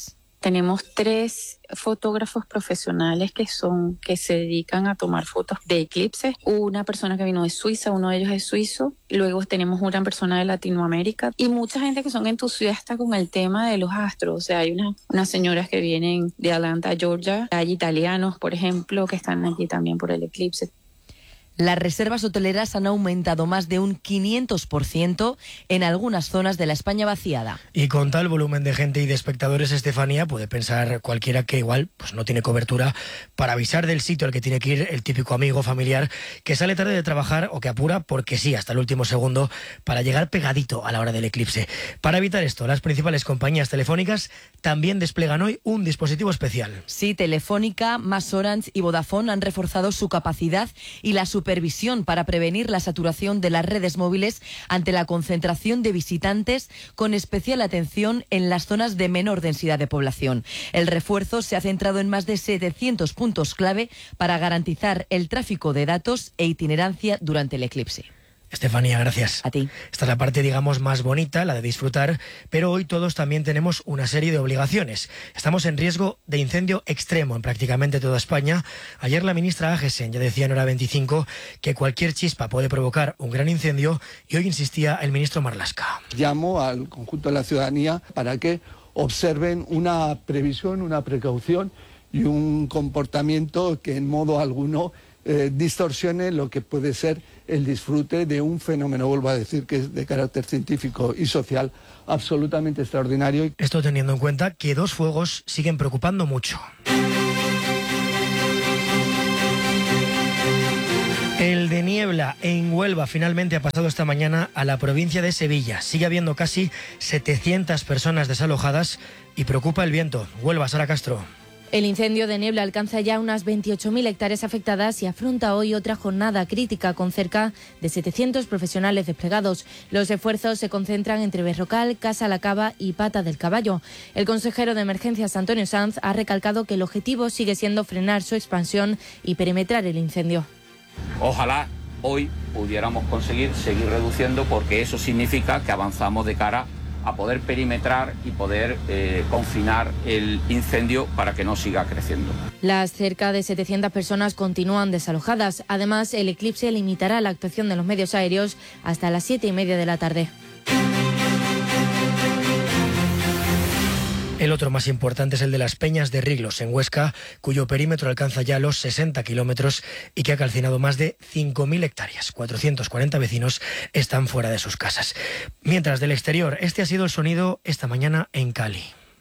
S3: Tenemos tres fotógrafos profesionales que son que se dedican a tomar fotos de eclipses. Una persona que vino de Suiza, uno de ellos es suizo. Luego tenemos una persona de Latinoamérica y mucha gente que son entusiastas con el tema de los astros. O sea, hay una, unas señoras que vienen de Atlanta, Georgia. Hay italianos, por ejemplo, que están aquí también por el eclipse.
S32: Las reservas hoteleras han aumentado más de un quinientos por ciento en algunas zonas de la España vaciada.
S19: Y con tal volumen de gente y de espectadores, Estefanía, puede pensar cualquiera que igual pues no tiene cobertura para avisar del sitio al que tiene que ir el típico amigo familiar que sale tarde de trabajar o que apura porque sí, hasta el último segundo para llegar pegadito a la hora del eclipse. Para evitar esto, las principales compañías telefónicas también desplegan hoy un dispositivo especial.
S32: Sí, Telefónica, Más Orange y Vodafone han reforzado su capacidad y la supervisión para prevenir la saturación de las redes móviles ante la concentración de visitantes, con especial atención en las zonas de menor densidad de población. El refuerzo se ha centrado en más de setecientos puntos clave para garantizar el tráfico de datos e itinerancia durante el eclipse.
S19: Estefanía, gracias.
S32: A ti.
S19: Esta es la parte, digamos, más bonita, la de disfrutar, pero hoy todos también tenemos una serie de obligaciones. Estamos en riesgo de incendio extremo en prácticamente toda España. Ayer la ministra Agesen ya decía en Hora veinticinco que cualquier chispa puede provocar un gran incendio y hoy insistía el ministro Marlaska.
S30: Llamo al conjunto de la ciudadanía para que observen una previsión, una precaución y un comportamiento que en modo alguno eh, distorsione lo que puede ser el disfrute de un fenómeno, vuelvo a decir, que es de carácter científico y social absolutamente extraordinario.
S19: Esto teniendo en cuenta que dos fuegos siguen preocupando mucho. El de niebla en Huelva finalmente ha pasado esta mañana a la provincia de Sevilla. Sigue habiendo casi setecientas personas desalojadas y preocupa el viento. Huelva, Sara Castro.
S4: El incendio de niebla alcanza ya unas veintiocho mil hectáreas afectadas y afronta hoy otra jornada crítica con cerca de setecientos profesionales desplegados. Los esfuerzos se concentran entre Berrocal, Casa La Cava y Pata del Caballo. El consejero de Emergencias, Antonio Sanz, ha recalcado que el objetivo sigue siendo frenar su expansión y perimetrar el incendio.
S9: Ojalá hoy pudiéramos conseguir seguir reduciendo, porque eso significa que avanzamos de cara a poder perimetrar y poder eh, confinar el incendio para que no siga creciendo.
S4: Las cerca de setecientas personas continúan desalojadas. Además, el eclipse limitará la actuación de los medios aéreos hasta las siete y media de la tarde.
S19: El otro más importante es el de las Peñas de Riglos, en Huesca, cuyo perímetro alcanza ya los sesenta kilómetros y que ha calcinado más de cinco mil hectáreas. cuatrocientos cuarenta vecinos están fuera de sus casas. Mientras, del exterior, este ha sido el sonido esta mañana en Cali.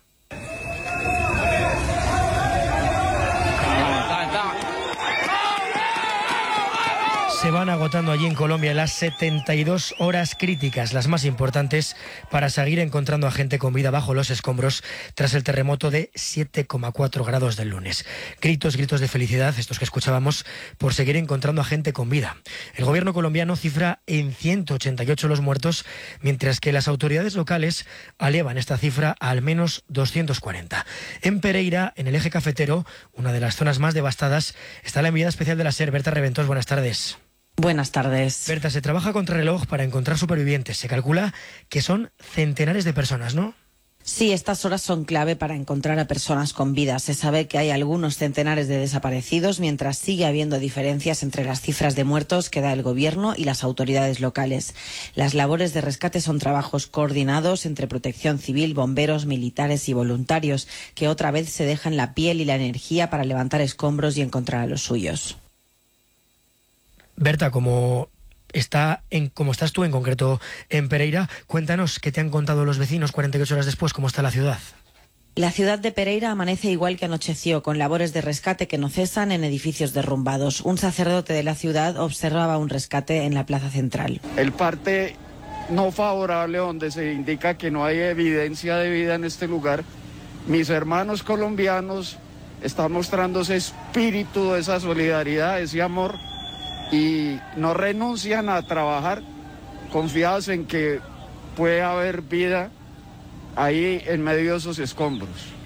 S19: Se van agotando allí en Colombia las setenta y dos horas críticas, las más importantes, para seguir encontrando a gente con vida bajo los escombros tras el terremoto de siete coma cuatro grados del lunes. Gritos, gritos de felicidad, estos que escuchábamos, por seguir encontrando a gente con vida. El gobierno colombiano cifra en ciento ochenta y ocho los muertos, mientras que las autoridades locales elevan esta cifra a al menos doscientos cuarenta. En Pereira, en el eje cafetero, una de las zonas más devastadas, está la enviada especial de la SER, Berta Reventós. Buenas tardes.
S13: Buenas tardes.
S19: Berta, se trabaja contra reloj para encontrar supervivientes. Se calcula que son centenares de personas, ¿no?
S13: Sí, estas horas son clave para encontrar a personas con vida. Se sabe que hay algunos centenares de desaparecidos, mientras sigue habiendo diferencias entre las cifras de muertos que da el gobierno y las autoridades locales. Las labores de rescate son trabajos coordinados entre Protección Civil, bomberos, militares y voluntarios, que otra vez se dejan la piel y la energía para levantar escombros y encontrar a los suyos.
S19: Berta, como está en, como estás tú en concreto en Pereira, cuéntanos qué te han contado los vecinos cuarenta y ocho horas después, cómo está la ciudad.
S13: La ciudad de Pereira amanece igual que anocheció, con labores de rescate que no cesan en edificios derrumbados. Un sacerdote de la ciudad observaba un rescate en la plaza central.
S14: El parte no favorable, donde se indica que no hay evidencia de vida en este lugar, mis hermanos colombianos están mostrando ese espíritu, esa solidaridad, ese amor, y no renuncian a trabajar confiados en que puede haber vida ahí en medio de esos escombros.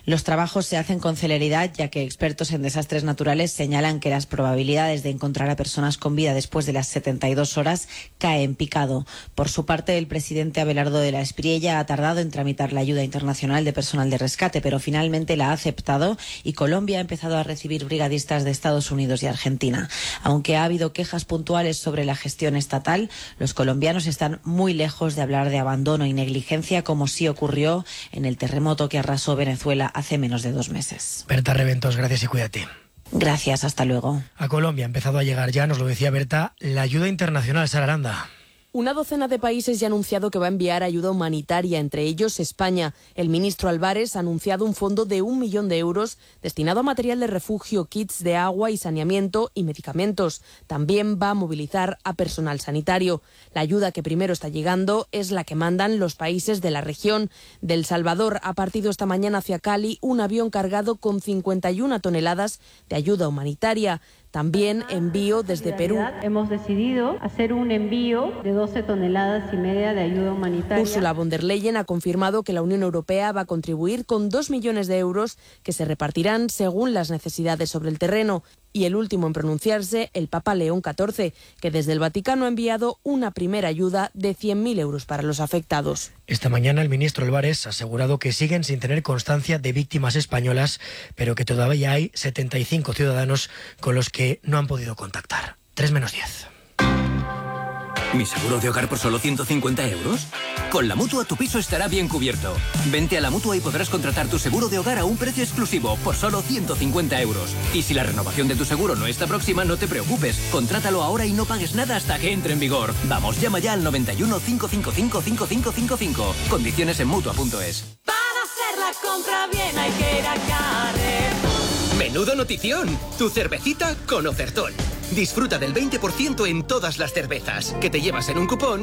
S13: Los trabajos se hacen con celeridad, ya que expertos en desastres naturales señalan que las probabilidades de encontrar a personas con vida después de las setenta y dos horas caen en picado. Por su parte, el presidente Abelardo de la Espriella ha tardado en tramitar la ayuda internacional de personal de rescate, pero finalmente la ha aceptado y Colombia ha empezado a recibir brigadistas de Estados Unidos y Argentina. Aunque ha habido quejas puntuales sobre la gestión estatal, los colombianos están muy lejos de hablar de abandono y negligencia, como sí ocurrió en el terremoto que arrasó Venezuela hace menos de dos meses.
S19: Berta Reventos, gracias y cuídate.
S13: Gracias, hasta luego.
S19: A Colombia ha empezado a llegar ya, nos lo decía Berta, la ayuda internacional. Sara Aranda.
S15: Una docena de países ya ha anunciado que va a enviar ayuda humanitaria, entre ellos España. El ministro Álvarez ha anunciado un fondo de un millón de euros destinado a material de refugio, kits de agua y saneamiento y medicamentos. También va a movilizar a personal sanitario. La ayuda que primero está llegando es la que mandan los países de la región. De El Salvador ha partido esta mañana hacia Cali un avión cargado con cincuenta y una toneladas de ayuda humanitaria. También envío desde Perú.
S16: Hemos decidido hacer un envío de doce toneladas y media de ayuda humanitaria.
S15: Ursula von der Leyen ha confirmado que la Unión Europea va a contribuir con dos millones de euros que se repartirán según las necesidades sobre el terreno. Y el último en pronunciarse, el Papa León catorce, que desde el Vaticano ha enviado una primera ayuda de cien mil euros para los afectados.
S19: Esta mañana el ministro Álvarez ha asegurado que siguen sin tener constancia de víctimas españolas, pero que todavía hay setenta y cinco ciudadanos con los que no han podido contactar. tres menos diez.
S17: ¿Mi seguro de hogar por solo ciento cincuenta euros? Con la Mutua tu piso estará bien cubierto. Vente a la Mutua y podrás contratar tu seguro de hogar a un precio exclusivo por solo ciento cincuenta euros. Y si la renovación de tu seguro no está próxima, no te preocupes. Contrátalo ahora y no pagues nada hasta que entre en vigor. Vamos, llama ya al noventa y uno, cinco cinco cinco, cinco cinco cinco cinco. Condiciones en Mutua punto es.
S20: Para hacer la compra bien hay que ir a Carrefour.
S21: ¡Menudo notición! Tu cervecita con ofertón. Disfruta del veinte por ciento en todas las cervezas, que te llevas en un cupón